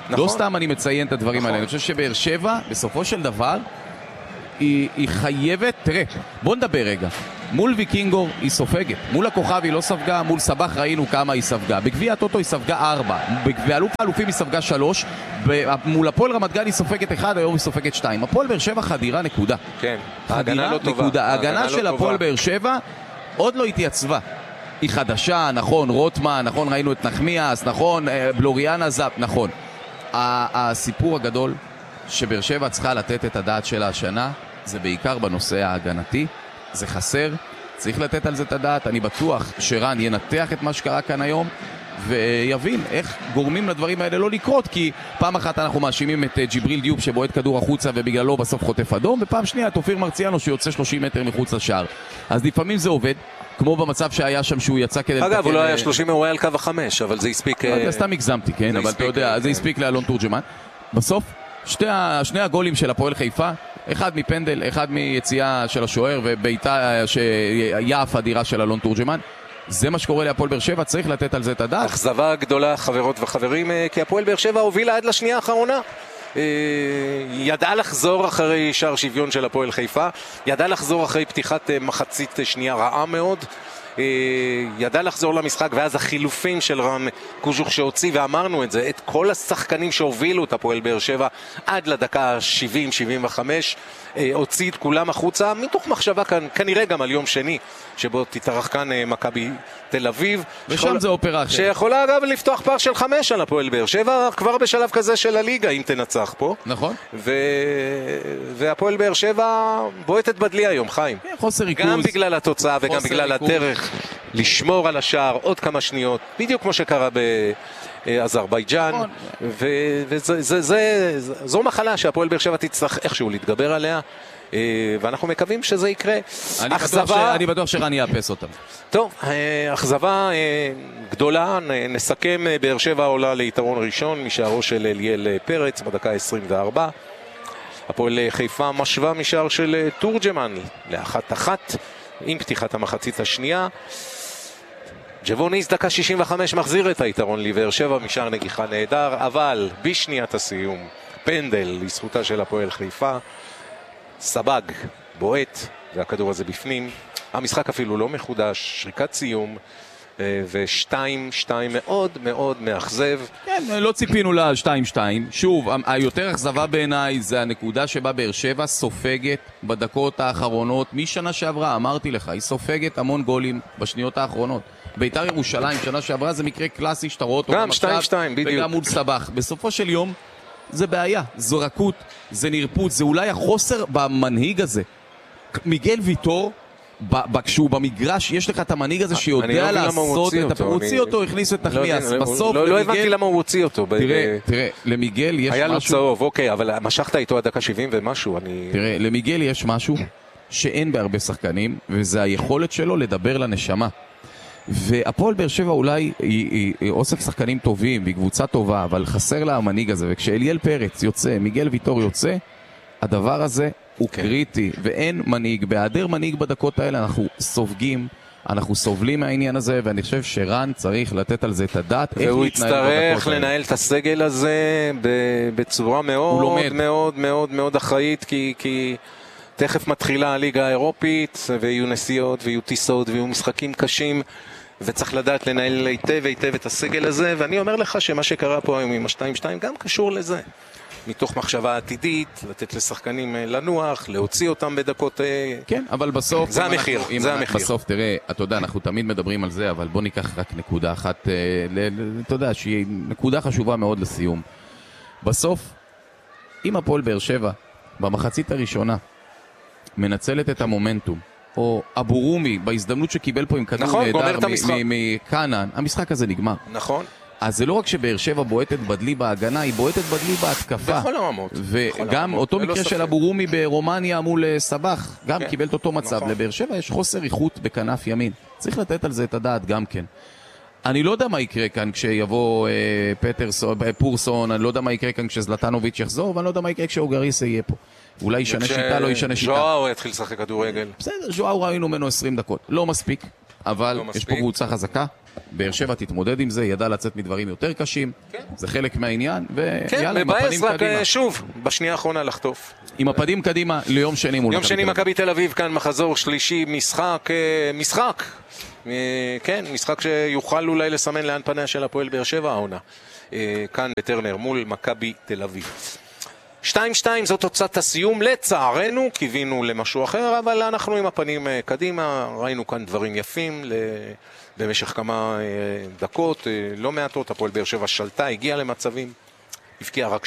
נכון. לא סתם אני מציין את הדברים נכון. האלה. אני חושב שבאר שבע, בסופו של דבר, היא, היא חייבת, תראה, בוא נדבר רגע. מול ויקינגור היא סופגת, מול הכוכב היא לא ספגה, מול סבח ראינו כמה היא ספגה, בגביע הטוטו היא ספגה ארבע, באלוף האלופים היא ספגה שלוש, מול הפועל רמת גן היא סופגת אחד, היום היא סופגת שתיים. הפועל באר שבע חדירה נקודה. כן, חדירה ההגנה לא טובה. נקודה. ההגנה לא של טובה. הפועל באר שבע עוד לא התייצבה. היא חדשה, נכון, רוטמן, נכון, ראינו את נחמיאס, נכון, בלוריאן עזב, נכון. הסיפור הגדול שבאר שבע צריכה לתת את הדעת שלה השנה, זה בעיקר בנושא ההגנתי, זה חסר, צריך לתת על זה את הדעת. אני בטוח שרן ינתח את מה שקרה כאן היום ויבין איך גורמים לדברים האלה לא לקרות, כי פעם אחת אנחנו מאשימים את ג'יבריל דיוב שבועט כדור החוצה ובגללו בסוף חוטף אדום, ופעם שנייה את אופיר מרציאנו שיוצא שלושים מטר מחוץ לשער. אז לפעמים זה עובד, כמו במצב שהיה שם שהוא יצא כדי... אגב, הוא לא היה שלושים, הוא היה על קו החמש, אבל זה הספיק... סתם הגזמתי, כן, אבל אתה יודע, זה הספיק לאלון תורג'מן. בסוף, שני הגולים של הפועל חיפה, אחד מפנדל, אחד מיציאה של השוער וביתה שיעף אדירה של אלון תורג'מן. זה מה שקורה להפועל באר שבע, צריך לתת על זה את הדעת. אכזבה גדולה, חברות וחברים, כי הפועל באר שבע הובילה עד לשנייה האחרונה. ידעה לחזור אחרי שער שוויון של הפועל חיפה, ידעה לחזור אחרי פתיחת מחצית שנייה רעה מאוד, ידע לחזור למשחק, ואז החילופים של רן קוז'וך שהוציא, ואמרנו את זה, את כל השחקנים שהובילו את הפועל באר שבע עד לדקה שבעים שבעים וחמש, הוציא את כולם החוצה, מתוך מחשבה כאן, כנראה גם על יום שני, שבו תתארח כאן מכבי תל אביב. ושם שיכול... זה אופרה אחרת. שיכולה אגב לפתוח פער של חמש על הפועל באר שבע, כבר בשלב כזה של הליגה, אם תנצח פה. נכון. ו... והפועל באר שבע בועטת בדלי היום, חיים. חוסר ריכוז. גם בגלל התוצאה וגם בגלל ריכוז. הדרך לשמור על השער עוד כמה שניות, בדיוק כמו שקרה באזרבייג'אן, וזו מחלה שהפועל באר שבע תצטרך איכשהו להתגבר עליה, ואנחנו מקווים שזה יקרה. אני אכזבה... בטוח, ש... אני בטוח שרן יאפס אותם. טוב, אכזבה גדולה, נסכם. באר שבע עולה ליתרון ראשון משערו של אליאל פרץ בדקה עשרים וארבע. הפועל חיפה משווה משער של תורג'מן לאחת אחת עם פתיחת המחצית השנייה. ג'בוניס דקה שישים וחמש מחזיר את היתרון לבאר שבע משער נגיחה נהדר, אבל בשניית הסיום פנדל לזכותה של הפועל חיפה. סבג בועט והכדור הזה בפנים, המשחק אפילו לא מחודש, שריקת סיום, ושתיים שתיים מאוד מאוד מאכזב. כן, לא ציפינו לה על שתיים שתיים. שוב, היותר אכזבה בעיניי זה הנקודה שבה באר שבע סופגת בדקות האחרונות. משנה שעברה, אמרתי לך, היא סופגת המון גולים בשניות האחרונות. בית"ר ירושלים, שנה שעברה, זה מקרה קלאסי שאתה רואה אותו גם שתיים שתיים, בדיוק. וגם מול סבח. בסופו של יום, זה בעיה, זו רכות, זה נרפות, זה אולי החוסר במנהיג הזה. מיגל ויטור, כשהוא במגרש, יש לך את המנהיג הזה שיודע לעשות את הפעם. הוא הוציא אותו, הכניס את נחמיאס. בסוף, לא הבנתי למה הוא הוציא אותו. תראה, תראה, למיגל יש משהו... היה לו צהוב, אוקיי, אבל משכת איתו עד דקה שבעים ומשהו, אני... תראה, למיגל יש משהו שאין בהרבה שחקנים, וזה היכולת שלו לדבר לנשמה. והפועל באר שבע אולי היא אוסף שחקנים טובים, והיא קבוצה טובה, אבל חסר לה המנהיג הזה. וכשאליאל פרץ יוצא, מיגל ויטור יוצא, הדבר הזה הוא קריטי, ואין מנהיג. בהיעדר מנהיג בדקות האלה אנחנו סופגים, אנחנו סובלים מהעניין הזה, ואני חושב שרן צריך לתת על זה את הדעת. והוא יצטרך לנהל את הסגל הזה בצורה מאוד מאוד מאוד מאוד אחראית, כי, כי תכף מתחילה הליגה האירופית, ויהיו נסיעות ויהיו טיסות ויהיו משחקים קשים, וצריך לדעת לנהל היטב היטב את הסגל הזה. ואני אומר לך שמה שקרה פה היום עם ה-שתיים שתיים גם קשור לזה, מתוך מחשבה עתידית, לתת לשחקנים לנוח, להוציא אותם בדקות... כן, אבל בסוף... זה המחיר, אנחנו, זה המחיר. בסוף, תראה, אתה יודע, אנחנו תמיד מדברים על זה, אבל בוא ניקח רק נקודה אחת, אתה יודע, שהיא נקודה חשובה מאוד לסיום. בסוף, אם הפועל באר שבע, במחצית הראשונה, מנצלת את המומנטום, או אבו רומי, בהזדמנות שקיבל פה עם כדור נכון, נהדר מקנן, המשחק הזה נגמר. נכון. אז זה לא רק שבאר שבע בועטת בדלי בהגנה, היא בועטת בדלי בהתקפה. בכל הרמות. וגם אותו מקרה של אבו רומי ברומניה מול סבח, גם קיבל את אותו מצב. לבאר שבע יש חוסר איכות בכנף ימין. צריך לתת על זה את הדעת גם כן. אני לא יודע מה יקרה כאן כשיבוא פטרסון, פורסון, אני לא יודע מה יקרה כאן כשזלטנוביץ' יחזור, ואני לא יודע מה יקרה כשאוגריסה יהיה פה. אולי ישנה שיטה, לא ישנה שיטה. ז'ואר יתחיל לשחק כדורגל. בסדר, ז'ואר ראינו ממנו עשרים דקות. לא מספיק. אבל לא יש מספיק. פה קבוצה חזקה, באר שבע תתמודד עם זה, ידע לצאת מדברים יותר קשים, כן. זה חלק מהעניין, כן, ויאללה, עם מבאס הפנים רק קדימה. אה, שוב, בשנייה האחרונה לחטוף. עם הפנים קדימה ליום שני מול יום מכבי שני תל אביב. מכבי תל אביב, כאן מחזור שלישי, משחק, אה, משחק. אה, כן, משחק שיוכל אולי לסמן לאן פניה של הפועל באר שבע העונה. אה, כאן בטרנר מול מכבי תל אביב. שתיים שתיים זאת תוצאת הסיום, לצערנו, קיווינו למשהו אחר, אבל אנחנו עם הפנים אה, קדימה, ראינו כאן דברים יפים ל... במשך כמה אה, דקות, אה, לא מעטות, הפועל באר שבע שלטה, הגיעה למצבים, הבקיעה רק